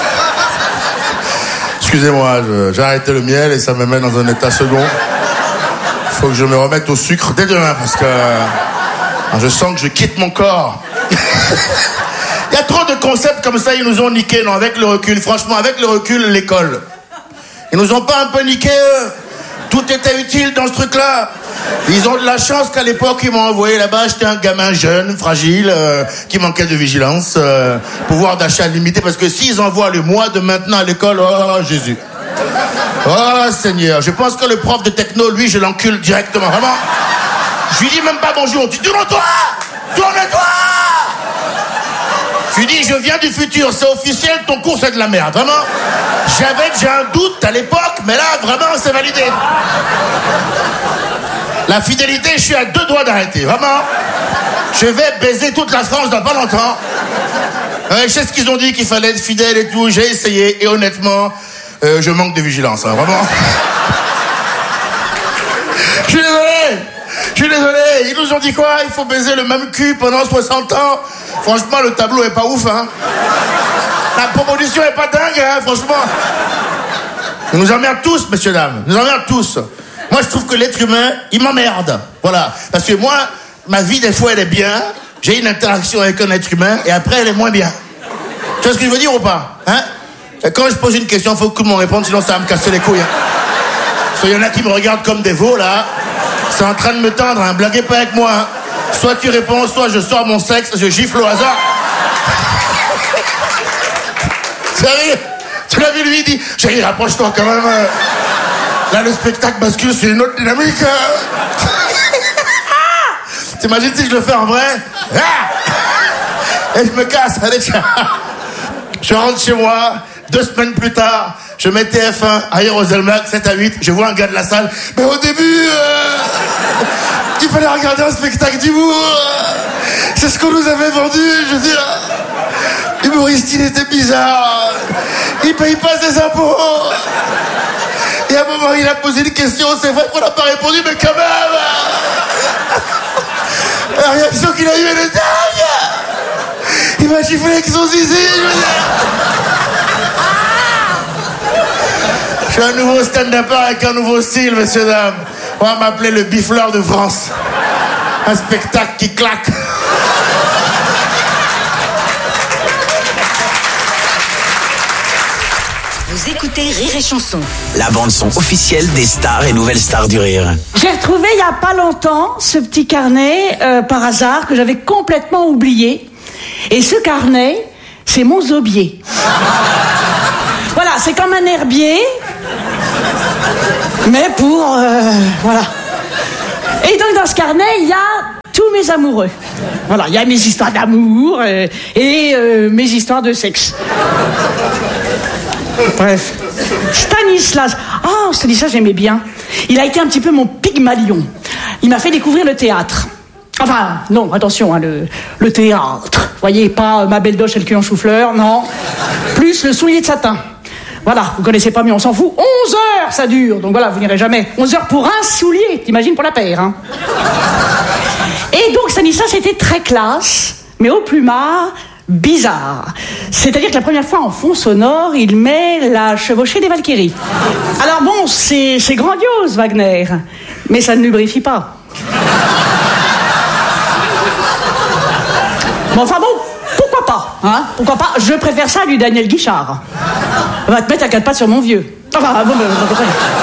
Excusez-moi, je, j'ai arrêté le miel et ça me met dans un état second. Il faut que je me remette au sucre dès demain parce que je sens que je quitte mon corps. Il y a trop de concepts comme ça, ils nous ont niqués, non, avec le recul. Franchement, avec le recul, l'école. Ils nous ont pas un peu niqués, eux. Tout était utile dans ce truc-là. Ils ont de la chance qu'à l'époque, ils m'ont envoyé là-bas. J'étais un gamin jeune, fragile, euh, qui manquait de vigilance, euh, pouvoir d'achat limité. Parce que s'ils envoient le mois de maintenant à l'école, oh Jésus. Oh Seigneur. Je pense que le prof de techno, lui, je l'encule directement. Vraiment. Je lui dis même pas bonjour. Tu tourne-toi! Tourne-toi! Je lui dis, je viens du futur, c'est officiel, ton cours c'est de la merde. Vraiment. J'avais déjà un doute à l'époque, mais là, vraiment, c'est validé. La fidélité, je suis à deux doigts d'arrêter, vraiment. Je vais baiser toute la France dans pas longtemps. Ouais, je sais ce qu'ils ont dit, qu'il fallait être fidèle et tout. J'ai essayé, et honnêtement, euh, je manque de vigilance, hein, vraiment. Je suis désolé. Je suis désolé. Ils nous ont dit quoi? Il faut baiser le même cul pendant soixante ans. Franchement, le tableau est pas ouf, hein. La proposition est pas dingue, hein, franchement. Ils nous emmerdent tous, messieurs, dames. Ils nous emmerdent tous. Moi, je trouve que l'être humain, il m'emmerde. Voilà. Parce que moi, ma vie, des fois, elle est bien. J'ai une interaction avec un être humain, et après, elle est moins bien. Tu vois ce que je veux dire ou pas? Hein? Et quand je pose une question, il faut que tout le monde réponde, sinon ça va me casser les couilles. Hein. Parce qu'il y en a qui me regardent comme des veaux, là. C'est en train de me tendre, hein. Blaguez pas avec moi. Hein. Soit tu réponds, soit je sors mon sexe, je gifle au hasard. Sérieux? Tu l'as vu, lui, il dit, chérie, rapproche-toi quand même. Là, le spectacle bascule sur une autre dynamique. T'imagines si je le fais en vrai? Et je me casse. Allez, tiens. Je rentre chez moi. Deux semaines plus tard, je mets T F un à Roselmack, sept à huit. Je vois un gars de la salle. Mais au début, euh, il fallait regarder un spectacle d'humour. C'est ce qu'on nous avait vendu. Je veux dire, l'humoriste, il était bizarre. Il paye pas ses impôts. Et à un moment, il a posé une question. C'est vrai qu'on n'a pas répondu, mais quand même. La réaction qu'il a eue, elle est dingue. Il m'a giflé avec son zizi. Je veux dire. Je suis un nouveau stand-up avec un nouveau style, messieurs, dames. On va m'appeler le bifleur de France. Un spectacle qui claque. Vous écoutez Rire et Chanson. La bande-son officielle des stars et nouvelles stars du rire. J'ai retrouvé il n'y a pas longtemps ce petit carnet, euh, par hasard, que j'avais complètement oublié. Et ce carnet, c'est mon zobier. Voilà, c'est comme un herbier, mais pour... Euh, voilà. Et donc dans ce carnet, il y a tous mes amoureux. Voilà, il y a mes histoires d'amour euh, et euh, mes histoires de sexe. Bref. Stanislas. Oh, Stanislas, j'aimais bien. Il a été un petit peu mon Pygmalion. Il m'a fait découvrir le théâtre. Enfin, non, attention, hein, le, le théâtre. Voyez, pas ma belle doche et le cul en chou-fleur, non. Plus le soulier de satin. Voilà, vous connaissez pas, mais on s'en fout. onze heures, ça dure. Donc voilà, vous n'irez jamais. onze heures pour un soulier, t'imagines, pour la paire, hein. Et donc, Stanislas, c'était très classe, mais au plumard, bizarre. C'est-à-dire que la première fois, en fond sonore, il met la chevauchée des Valkyries. Alors bon, c'est, c'est grandiose, Wagner, mais ça ne lubrifie pas. Bon, enfin bon, pourquoi pas, hein? Pourquoi pas? Je préfère ça à du Daniel Guichard. Va te mettre à quatre pattes sur mon vieux. Enfin, bon, bon, bon,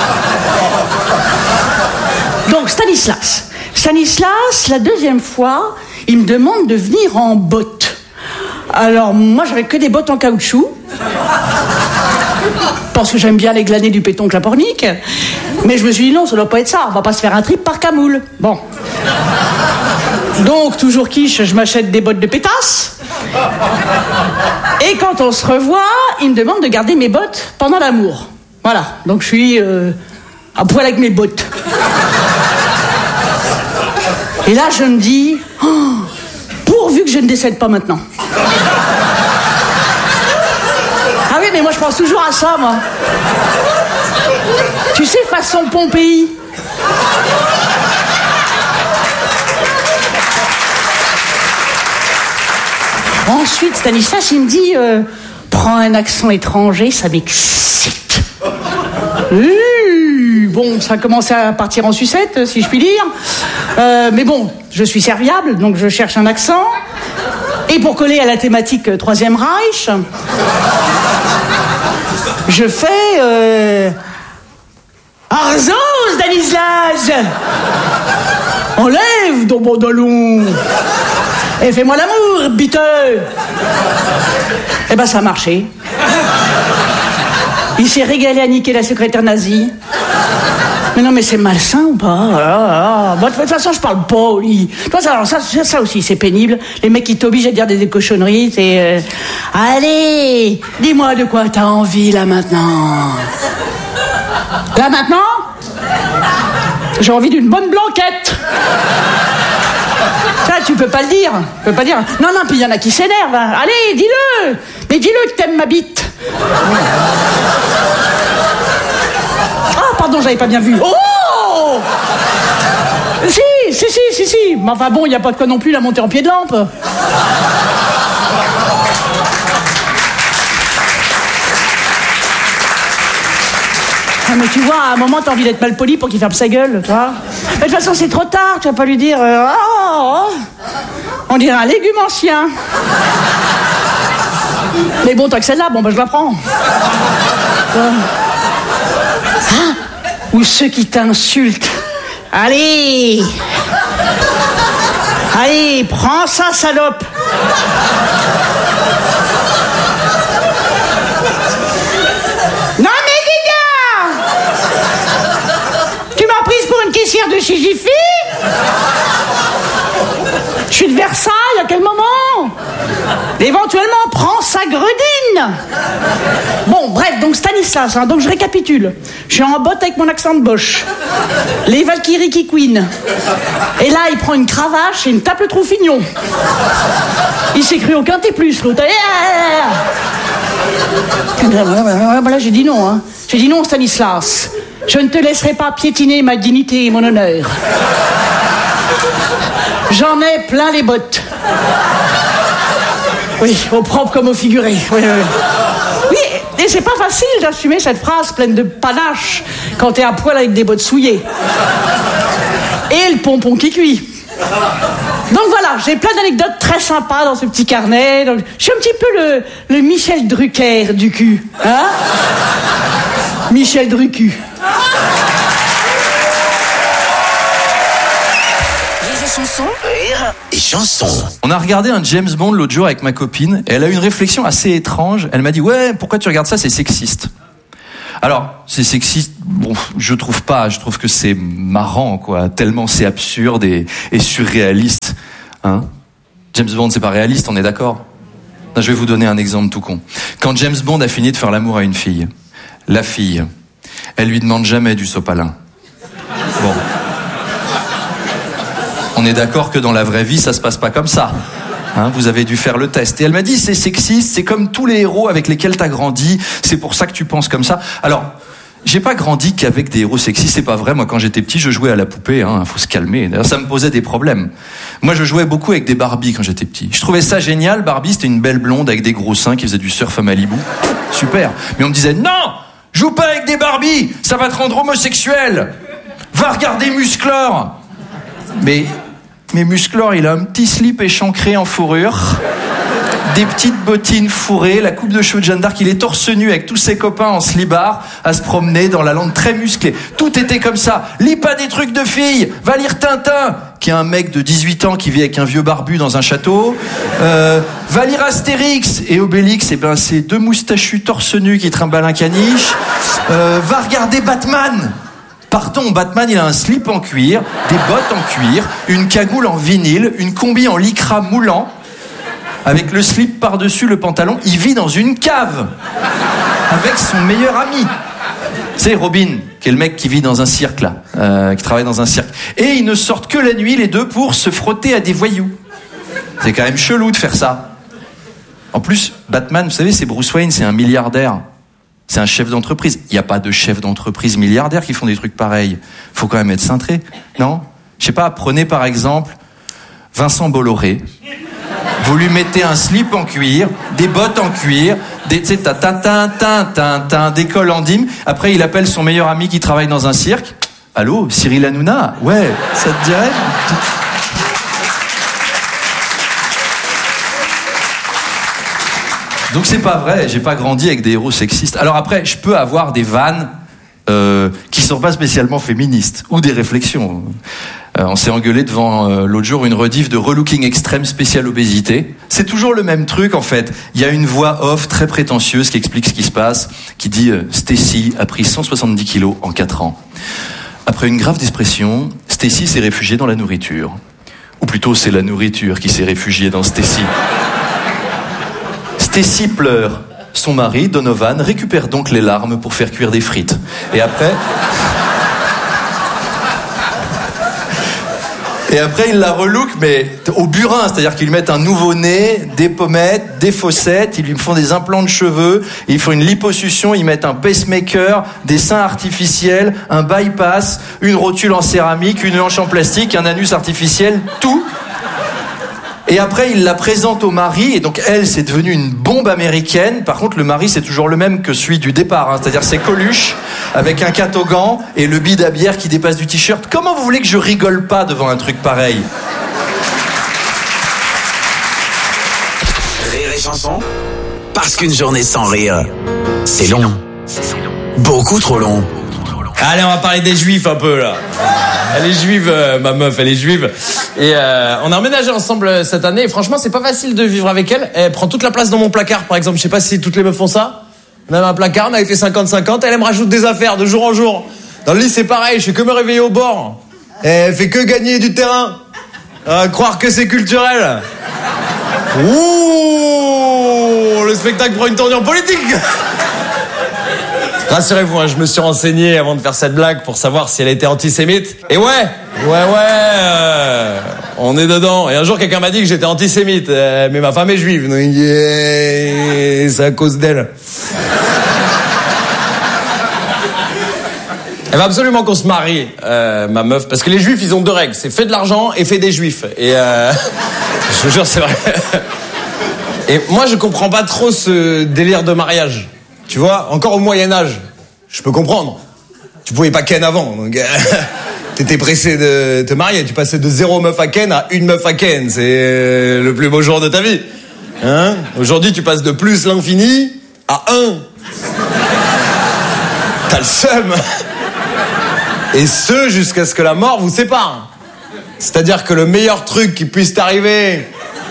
bon. Donc, Stanislas. Stanislas, la deuxième fois, il me demande de venir en bottes. Alors, moi, j'avais que des bottes en caoutchouc. Parce que j'aime bien les glanés du péton clapornique. Mais je me suis dit, non, ça doit pas être ça. On va pas se faire un trip par camoule. Bon. Donc, toujours quiche, je m'achète des bottes de pétasse. Et quand on se revoit, il me demande de garder mes bottes pendant l'amour. Voilà. Donc, je suis euh, à poil avec mes bottes. Et là, je me dis, oh, pourvu que je ne décède pas maintenant. Ah oui, mais moi, je pense toujours à ça, moi. Tu sais, façon Pompéi. Ensuite, Stanislas, il me dit, euh, prends un accent étranger, ça m'excite. Mmh, bon, ça a commencé à partir en sucette, si je puis dire. Euh, mais bon, je suis serviable, donc je cherche un accent. Et pour coller à la thématique euh, Troisième Reich, je fais... Euh, Arzo, Stanislas! Enlève ton pantalon! Et fais-moi l'amour, biteux! Eh ben, ça a marché. Il s'est régalé à niquer la secrétaire nazie. Mais non, mais c'est malsain ou pas? Ah, ah. Bon, de toute façon, je parle pas au lit. Toi, ça, alors, ça, ça aussi, c'est pénible. Les mecs qui t'obligent à dire des, des cochonneries, c'est... Euh... Allez, dis-moi de quoi t'as envie, là, maintenant. Là, maintenant? J'ai envie d'une bonne blanquette. Ça, tu peux pas le dire. Tu peux pas dire. Non, non, puis il y en a qui s'énervent. Hein. Allez, dis-le. Mais dis-le que t'aimes ma bite. Ah, pardon, j'avais pas bien vu. Oh! Si, si, si, si, si. Mais enfin bon, il n'y a pas de quoi non plus la monter en pied de lampe. Ah, mais tu vois, à un moment, t'as envie d'être mal poli pour qu'il ferme sa gueule, tu vois. Mais de toute façon, c'est trop tard, tu vas pas lui dire... Euh, oh, oh. On dirait un légume ancien. Mais bon, t'as que celle-là, bon, ben je la prends. Euh. Ah, ou ceux qui t'insultent. Allez! Allez, prends ça, salope! Non, mais dis-donc! Tu m'as prise pour une caissière de chez Jiffy? Je suis de Versailles, à quel moment? Éventuellement, prends sa gredine. Bon, bref, donc Stanislas, hein, donc je récapitule. Je suis en botte avec mon accent de Bosch. Les Valkyries qui couinent. Et là, il prend une cravache et une tape le troufignon. Il s'est cru au quintet plus, l'autre. Voilà, j'ai dit non, hein. J'ai dit non, Stanislas. Je ne te laisserai pas piétiner ma dignité et mon honneur. J'en ai plein les bottes. Oui, au propre comme au figuré. Oui, oui. Oui, et c'est pas facile d'assumer cette phrase pleine de panache quand t'es à poil avec des bottes souillées. Et le pompon qui cuit. Donc voilà, j'ai plein d'anecdotes très sympas dans ce petit carnet. Donc, je suis un petit peu le, le Michel Drucker du cul. Hein? Michel Drucu. chanson. Rire et chanson. On a regardé un James Bond l'autre jour avec ma copine et elle a eu une réflexion assez étrange. Elle m'a dit ouais, pourquoi tu regardes ça, c'est sexiste. Alors, c'est sexiste, bon, je trouve pas, je trouve que c'est marrant, quoi, tellement c'est absurde et, et surréaliste, hein. James Bond, c'est pas réaliste, on est d'accord? Non, je vais vous donner un exemple tout con. Quand James Bond a fini de faire l'amour à une fille, la fille, elle lui demande jamais du sopalin. Bon. On est d'accord que dans la vraie vie, ça se passe pas comme ça. Hein, vous avez dû faire le test. Et elle m'a dit, c'est sexiste, c'est comme tous les héros avec lesquels t'as grandi, c'est pour ça que tu penses comme ça. Alors, j'ai pas grandi qu'avec des héros sexistes, c'est pas vrai. Moi, quand j'étais petit, je jouais à la poupée, hein, faut se calmer. D'ailleurs, ça me posait des problèmes. Moi, je jouais beaucoup avec des Barbie quand j'étais petit. Je trouvais ça génial. Barbie, c'était une belle blonde avec des gros seins qui faisait du surf à Malibu. Super. Mais on me disait, non, joue pas avec des Barbie, ça va te rendre homosexuel. Va regarder Musclor. Mais, mais Musclor, il a un petit slip échancré en fourrure, des petites bottines fourrées, la coupe de cheveux de Jeanne d'Arc, il est torse nu avec tous ses copains en slibard à se promener dans la lande très musclée. Tout était comme ça. Lis pas des trucs de filles, va lire Tintin, qui est un mec de dix-huit ans qui vit avec un vieux barbu dans un château. Euh, va lire Astérix et Obélix, et ben c'est deux moustachus torse nu qui trimballent un caniche. Euh, va regarder Batman. Pardon, Batman, il a un slip en cuir, des bottes en cuir, une cagoule en vinyle, une combi en lycra moulant, avec le slip par-dessus le pantalon. Il vit dans une cave avec son meilleur ami. C'est Robin, qui est le mec qui vit dans un cirque, là, euh, qui travaille dans un cirque. Et ils ne sortent que la nuit, les deux, pour se frotter à des voyous. C'est quand même chelou de faire ça. En plus, Batman, vous savez, c'est Bruce Wayne, c'est un milliardaire. C'est un chef d'entreprise. Il n'y a pas de chef d'entreprise milliardaire qui font des trucs pareils. Faut quand même être cintré, non? Je sais pas, prenez par exemple Vincent Bolloré. Vous lui mettez un slip en cuir, des bottes en cuir, des, tu sais, ta ta ta ta ta ta, des cols en dîme. Après, il appelle son meilleur ami qui travaille dans un cirque. Allô, Cyril Hanouna? Ouais, ça te dirait? Donc c'est pas vrai, j'ai pas grandi avec des héros sexistes. Alors après, je peux avoir des vannes euh, qui sont pas spécialement féministes, ou des réflexions. Euh, on s'est engueulé devant euh, l'autre jour une rediff de Relooking Extrême spécial obésité. C'est toujours le même truc en fait. Il y a une voix off très prétentieuse qui explique ce qui se passe, qui dit euh, Stacy a pris cent soixante-dix kilos en quatre ans. Après une grave dépression, Stacy s'est réfugiée dans la nourriture. Ou plutôt c'est la nourriture qui s'est réfugiée dans Stacy. Stacy pleure. Son mari, Donovan, récupère donc les larmes pour faire cuire des frites. Et après... Et après, il la relook, mais au burin, c'est-à-dire qu'ils lui mettent un nouveau nez, des pommettes, des fossettes, ils lui font des implants de cheveux, ils font une liposuction, ils mettent un pacemaker, des seins artificiels, un bypass, une rotule en céramique, une hanche en plastique, un anus artificiel, tout. Et après, il la présente au mari, et donc elle, c'est devenu une bombe américaine. Par contre, le mari, c'est toujours le même que celui du départ, hein. C'est-à-dire c'est Coluche, avec un catogan et le bide à bière qui dépasse du t-shirt. Comment vous voulez que je rigole pas devant un truc pareil? Rire et chanson, parce qu'une journée sans rire, c'est long. Beaucoup trop long. Allez, on va parler des juifs un peu, là. Elle est juive, euh, ma meuf, elle est juive. Et euh, on a emménagé ensemble cette année. Et franchement, c'est pas facile de vivre avec elle. Elle prend toute la place dans mon placard, par exemple. Je sais pas si toutes les meufs font ça. On avait un placard, on avait fait cinquante cinquante. Elle, elle me rajoute des affaires de jour en jour. Dans le lit, c'est pareil. Je fais que me réveiller au bord. Elle fait que gagner du terrain. Euh, croire que c'est culturel. Ouh, le spectacle prend une tournure politique. Rassurez-vous, hein, je me suis renseigné avant de faire cette blague pour savoir si elle était antisémite. Et ouais, ouais, ouais, euh, on est dedans. Et un jour, quelqu'un m'a dit que j'étais antisémite. Euh, mais ma femme est juive. Donc, yeah, c'est à cause d'elle. Elle veut absolument qu'on se marie, euh, ma meuf. Parce que les juifs, ils ont deux règles. C'est fais de l'argent et fais des juifs. Et euh, je vous jure, c'est vrai. Et moi, je comprends pas trop ce délire de mariage. Tu vois, encore au Moyen-Âge, je peux comprendre. Tu pouvais pas ken avant, donc t'étais pressé de te marier. Tu passais de zéro meuf à ken à une meuf à ken. C'est le plus beau jour de ta vie. Hein? Aujourd'hui, tu passes de plus l'infini à un. T'as le seum. Et ce, jusqu'à ce que la mort vous sépare. C'est-à-dire que le meilleur truc qui puisse t'arriver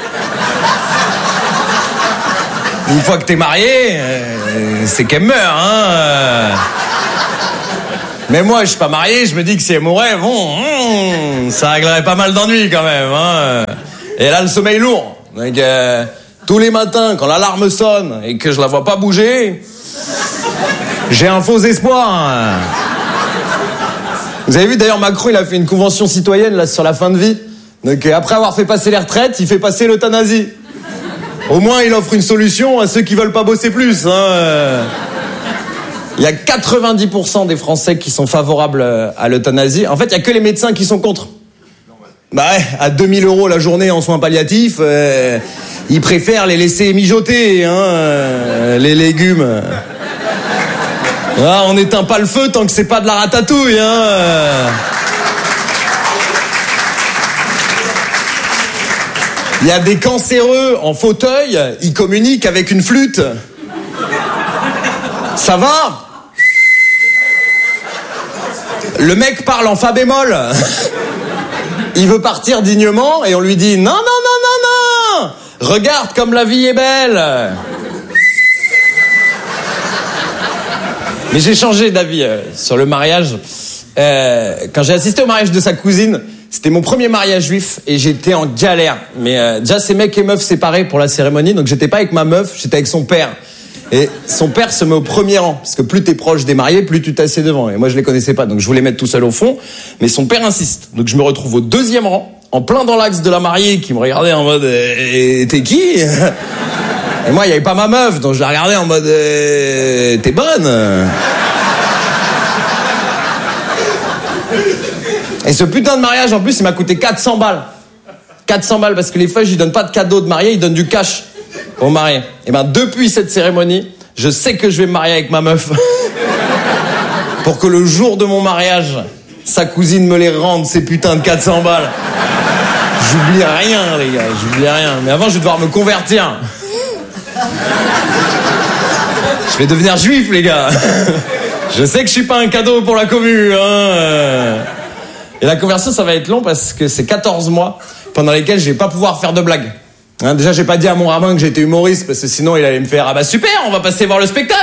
une fois que t'es marié, euh, c'est qu'elle meurt, hein. Mais moi, je suis pas marié, je me dis que si elle mourait, bon, hum, ça réglerait pas mal d'ennuis quand même, hein. Et elle a le sommeil lourd. Donc, euh, tous les matins, quand l'alarme sonne et que je la vois pas bouger, j'ai un faux espoir. Hein. Vous avez vu d'ailleurs, Macron, il a fait une convention citoyenne là sur la fin de vie. Donc après avoir fait passer les retraites, il fait passer l'euthanasie. Au moins, il offre une solution à ceux qui veulent pas bosser plus. Hein. Il y a quatre-vingt-dix pour cent des Français qui sont favorables à l'euthanasie. En fait, il y a que les médecins qui sont contre. Bah ouais, à deux mille euros la journée en soins palliatifs, euh, ils préfèrent les laisser mijoter, hein, euh, les légumes. Ah, on n'éteint pas le feu tant que c'est pas de la ratatouille, hein. Il y a des cancéreux en fauteuil, ils communiquent avec une flûte. Ça va ? Le mec parle en fa bémol. Il veut partir dignement et on lui dit « Non, non, non, non, non ! Regarde comme la vie est belle !» Mais j'ai changé d'avis euh, sur le mariage. Euh, quand j'ai assisté au mariage de sa cousine, c'était mon premier mariage juif et j'étais en galère. Mais euh, déjà, c'est mec et meuf séparés pour la cérémonie, donc j'étais pas avec ma meuf, j'étais avec son père. Et son père se met au premier rang, parce que plus t'es proche des mariés, plus tu t'assieds devant. Et moi, je les connaissais pas, donc je voulais mettre tout seul au fond. Mais son père insiste. Donc je me retrouve au deuxième rang, en plein dans l'axe de la mariée, qui me regardait en mode eh, « T'es qui ?» Et moi, il y avait pas ma meuf, donc je la regardais en mode eh, « T'es bonne ?» Et ce putain de mariage, en plus, il m'a coûté quatre cents balles. quatre cents balles, parce que les feuilles, ils donnent pas de cadeaux de mariée, ils donnent du cash au marié. Et ben depuis cette cérémonie, je sais que je vais me marier avec ma meuf. Pour que le jour de mon mariage, sa cousine me les rende, ces putains de quatre cents balles. J'oublie rien, les gars, j'oublie rien. Mais avant, je vais devoir me convertir. Je vais devenir juif, les gars. Je sais que je suis pas un cadeau pour la commu, hein. Et la conversion, ça va être long parce que c'est quatorze mois pendant lesquels je vais pas pouvoir faire de blagues. Hein, déjà, j'ai pas dit à mon rabbin que j'étais humoriste parce que sinon il allait me faire « Ah bah super, on va passer voir le spectacle !»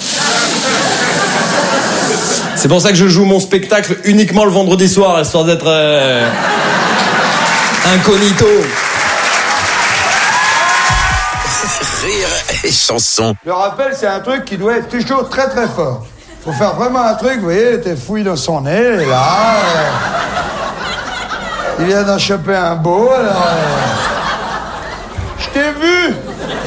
C'est pour ça que je joue mon spectacle uniquement le vendredi soir, histoire d'être euh, incognito. Rire et chanson. Le rappel, c'est un truc qui doit être toujours très très fort. Faut faire vraiment un truc, vous voyez, t'es fouille dans son nez, et là... Euh, il vient d'en choper un beau, alors... Euh, je t'ai vu.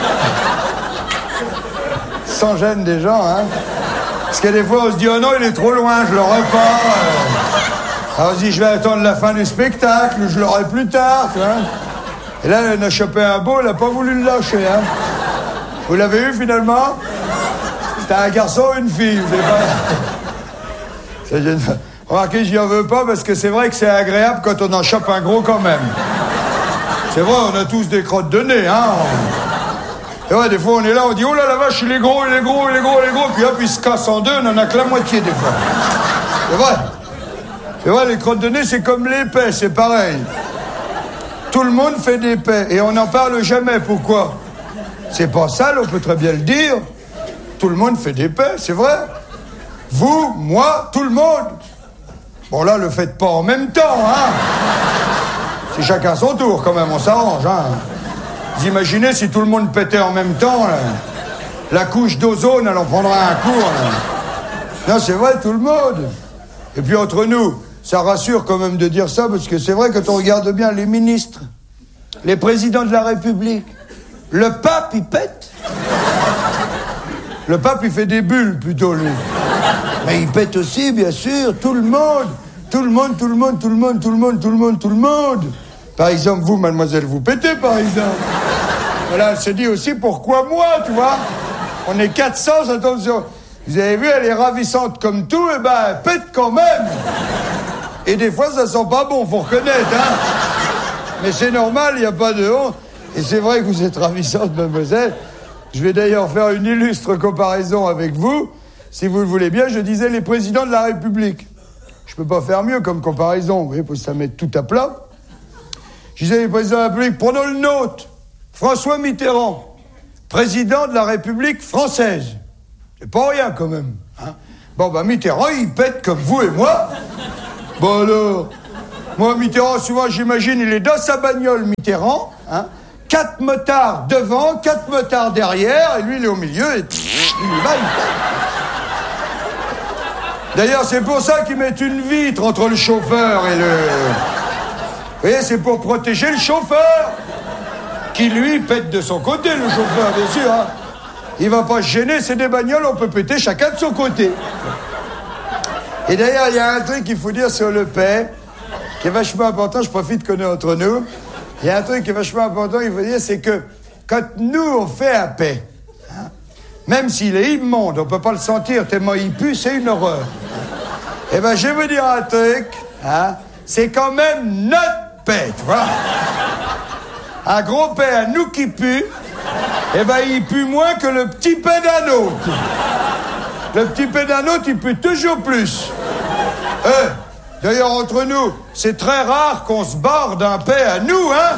Sans gêne des gens, hein. Parce que des fois, on se dit, oh non, il est trop loin, je l'aurai pas. Alors on se dit, je vais attendre la fin du spectacle, je l'aurai plus tard, tu vois. Et là, il a chopé un beau, il a pas voulu le lâcher, hein. Vous l'avez eu, finalement? C'était un garçon ou une fille, vous savez pas. Ça gêne pas. Remarquez, j'y en veux pas, parce que c'est vrai que c'est agréable quand on en chope un gros quand même. C'est vrai, on a tous des crottes de nez, hein. Et ouais, des fois, on est là, on dit, oh là, la vache, il est gros, il est gros, il est gros, il est gros. Puis hop, il se casse en deux, on en a que la moitié, des fois. C'est vrai. C'est vrai, les crottes de nez, c'est comme l'épais, c'est pareil. Tout le monde fait des épais, et on n'en parle jamais. Pourquoi? C'est pas sale, on peut très bien le dire. Tout le monde fait des épais, c'est vrai. Vous, moi, tout le monde. Bon, là, le faites pas en même temps, hein. C'est chacun son tour, quand même, on s'arrange, hein. Vous imaginez si tout le monde pétait en même temps, là. La couche d'ozone, elle en prendra un coup, là. Non, c'est vrai, tout le monde. Et puis, entre nous, ça rassure quand même de dire ça, parce que c'est vrai, quand on regarde bien les ministres, les présidents de la République, le pape, il pète. Le pape, il fait des bulles, plutôt, lui. Mais il pète aussi, bien sûr, tout le monde. Tout le monde, tout le monde, tout le monde, tout le monde, tout le monde, tout le monde. Par exemple, vous, mademoiselle, vous pétez, par exemple. Voilà, elle se dit aussi, pourquoi moi, tu vois? On est quatre cents, attention. Vous avez vu, elle est ravissante comme tout, et ben, elle pète quand même. Et des fois, ça sent pas bon, faut reconnaître, hein. Mais c'est normal, il n'y a pas de honte. Et c'est vrai que vous êtes ravissante, mademoiselle. Je vais d'ailleurs faire une illustre comparaison avec vous. Si vous le voulez bien, je disais les présidents de la République. Je peux pas faire mieux comme comparaison, vous voyez, pour que ça mette tout à plat. Je disais, le président de la République, prenons le nôtre. François Mitterrand, président de la République française. C'est pas rien, quand même. Hein. Bon, bah, Mitterrand, il pète comme vous et moi. Bon, alors, moi, Mitterrand, souvent, j'imagine, il est dans sa bagnole, Mitterrand, hein. Quatre motards devant, quatre motards derrière, et lui, il est au milieu, et pff, il y va, il pète. D'ailleurs, c'est pour ça qu'ils mettent une vitre entre le chauffeur et le... Vous voyez, c'est pour protéger le chauffeur, qui, lui, pète de son côté, le chauffeur, bien sûr, hein. Il va pas se gêner, c'est des bagnoles, on peut péter chacun de son côté. Et d'ailleurs, il y a un truc qu'il faut dire sur le paix, qui est vachement important, je profite qu'on est entre nous. Il y a un truc qui est vachement important, il faut dire, c'est que quand nous, on fait un paix, hein, même s'il est immonde, on peut pas le sentir tellement il pue, c'est une horreur. Eh ben, je vais vous dire un truc, hein, c'est quand même notre paix, tu vois. Un gros paix à nous qui pue, eh ben, il pue moins que le petit paix d'un autre. Le petit paix d'un autre, il pue toujours plus. Euh, D'ailleurs, entre nous, c'est très rare qu'on se barre d'un paix à nous, hein.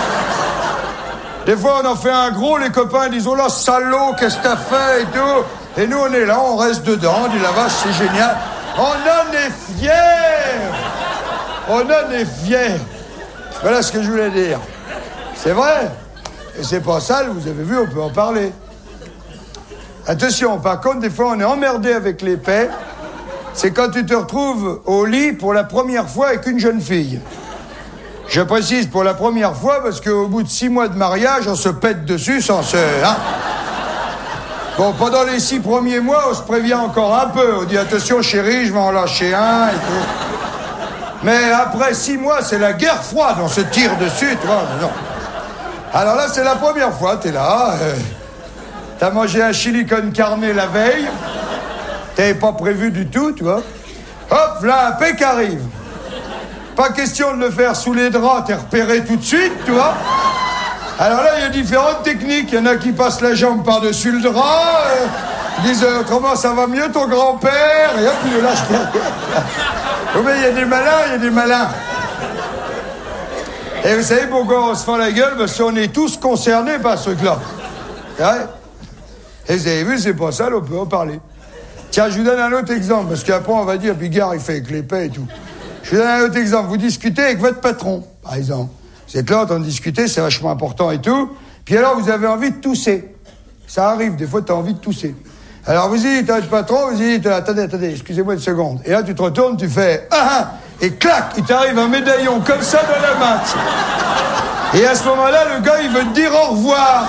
Des fois, on en fait un gros, les copains disent « Oh là, salaud, qu'est-ce que t'as fait ?» et tout. Et nous, on est là, on reste dedans, on dit « La vache, c'est génial. » On en est fiers. On en est fiers. Voilà ce que je voulais dire. C'est vrai. Et c'est pas sale, vous avez vu, on peut en parler. Attention, par contre, des fois, on est emmerdé avec les paix. C'est quand tu te retrouves au lit pour la première fois avec une jeune fille. Je précise pour la première fois parce qu'au bout de six mois de mariage, on se pète dessus sans se... Hein. Bon, pendant les six premiers mois, on se prévient encore un peu. On dit, attention chérie, je vais en lâcher un et tout. Mais après six mois, c'est la guerre froide, on se tire dessus, tu vois. Non. Alors là, c'est la première fois, t'es là, euh, t'as mangé un chili con carne la veille, t'avais pas prévu du tout, tu vois. Hop, là, un pec arrive. Pas question de le faire sous les draps, t'es repéré tout de suite, tu vois. Alors là, il y a différentes techniques. Il y en a qui passent la jambe par-dessus le drap, euh, disent euh, autrement, ça va mieux ton grand-père, et hop, il le lâche derrière. Oh, mais il y a des malins, il y a des malins. Et vous savez pourquoi on se fend la gueule? Parce qu'on est tous concernés par ce truc-là. Ouais. Et vous avez vu, c'est pas ça, on peut en parler. Tiens, je vous donne un autre exemple, parce qu'après on va dire, Bigard, il fait avec les paix et tout. Je vous donne un autre exemple. Vous discutez avec votre patron, par exemple. Vous êtes là en train de discuter, c'est vachement important et tout. Puis alors, vous avez envie de tousser. Ça arrive, des fois, tu as envie de tousser. Alors, vous dites à votre patron, vous dites, attendez, attendez, excusez-moi une seconde. Et là, tu te retournes, tu fais, ah, ah, et clac, il t'arrive un médaillon comme ça dans la main. Et à ce moment-là, le gars, il veut te dire au revoir.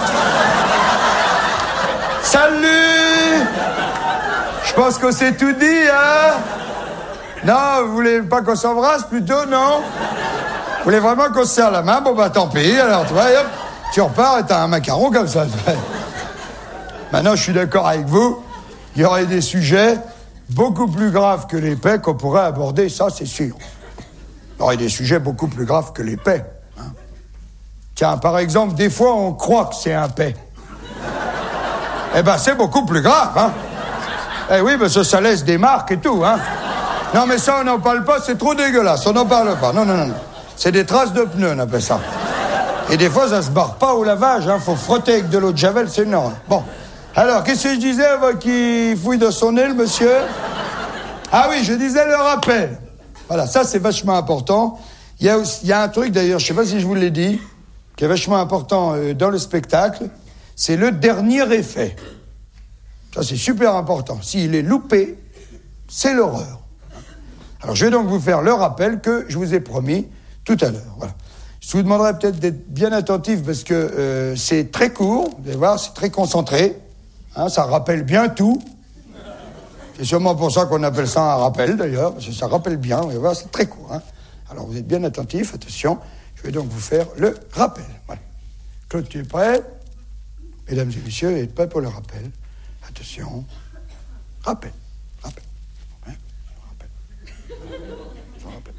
Salut! Je pense qu'on s'est tout dit, hein? Non, vous voulez pas qu'on s'embrasse plutôt, non? Vous voulez vraiment qu'on se serre la main? Bon, bah, tant pis. Alors, tu vois, hop, tu repars et t'as un macaron comme ça. Maintenant, je suis d'accord avec vous. Il y aurait des sujets beaucoup plus graves que les paix qu'on pourrait aborder, ça, c'est sûr. Il y aurait des sujets beaucoup plus graves que les paix. Hein. Tiens, par exemple, des fois, on croit que c'est un paix. Eh ben, c'est beaucoup plus grave, hein. Eh oui, parce que ça laisse des marques et tout, hein. Non, mais ça, on n'en parle pas, c'est trop dégueulasse. On n'en parle pas. Non, non, non, non. C'est des traces de pneus, on appelle ça. Et des fois, ça se barre pas au lavage, hein. Faut frotter avec de l'eau de javel, c'est énorme. Bon. Alors, qu'est-ce que je disais avant qu'il fouille dans son nez, le monsieur? Ah oui, je disais le rappel. Voilà, ça, c'est vachement important. Il y a, aussi, il y a un truc, d'ailleurs, je sais pas si je vous l'ai dit, qui est vachement important euh, dans le spectacle, c'est le dernier effet. Ça, c'est super important. S'il est loupé, c'est l'horreur. Alors, je vais donc vous faire le rappel que je vous ai promis tout à l'heure. Voilà. Je vous demanderai peut-être d'être bien attentif parce que euh, c'est très court, vous allez voir, c'est très concentré. Hein, ça rappelle bien tout. C'est sûrement pour ça qu'on appelle ça un rappel, d'ailleurs, parce que ça rappelle bien, vous allez voir, c'est très court. Hein. Alors, vous êtes bien attentifs, attention. Je vais donc vous faire le rappel. Voilà. Claude, tu es prêt? Mesdames et messieurs, êtes prêts pour le rappel? Attention. Rappel. Rappel. Hein? Rappel. Rappel.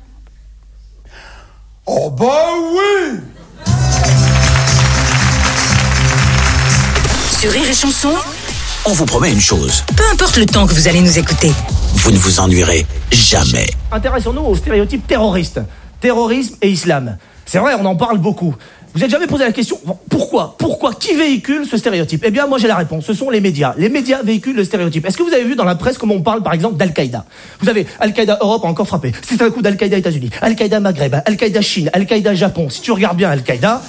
Oh bah oui! Sur Rire et Chanson, On vous promet une chose. peu importe le temps que vous allez nous écouter. Vous ne vous ennuierez jamais. Intéressons-nous aux stéréotypes terroristes. Terrorisme et islam. C'est vrai, on en parle beaucoup. Vous n'êtes jamais posé la question, pourquoi Pourquoi Qui véhicule ce stéréotype? Eh bien, moi j'ai la réponse, ce sont les médias. Les médias véhiculent le stéréotype. Est-ce que vous avez vu dans la presse comment on parle, par exemple, d'Al-Qaïda? Vous avez Al-Qaïda Europe a encore frappé. C'est un coup d'Al-Qaïda États-Unis, Al-Qaïda Maghreb, Al-Qaïda Chine, Al-Qaïda Japon. Si tu regardes bien Al-Qaïda,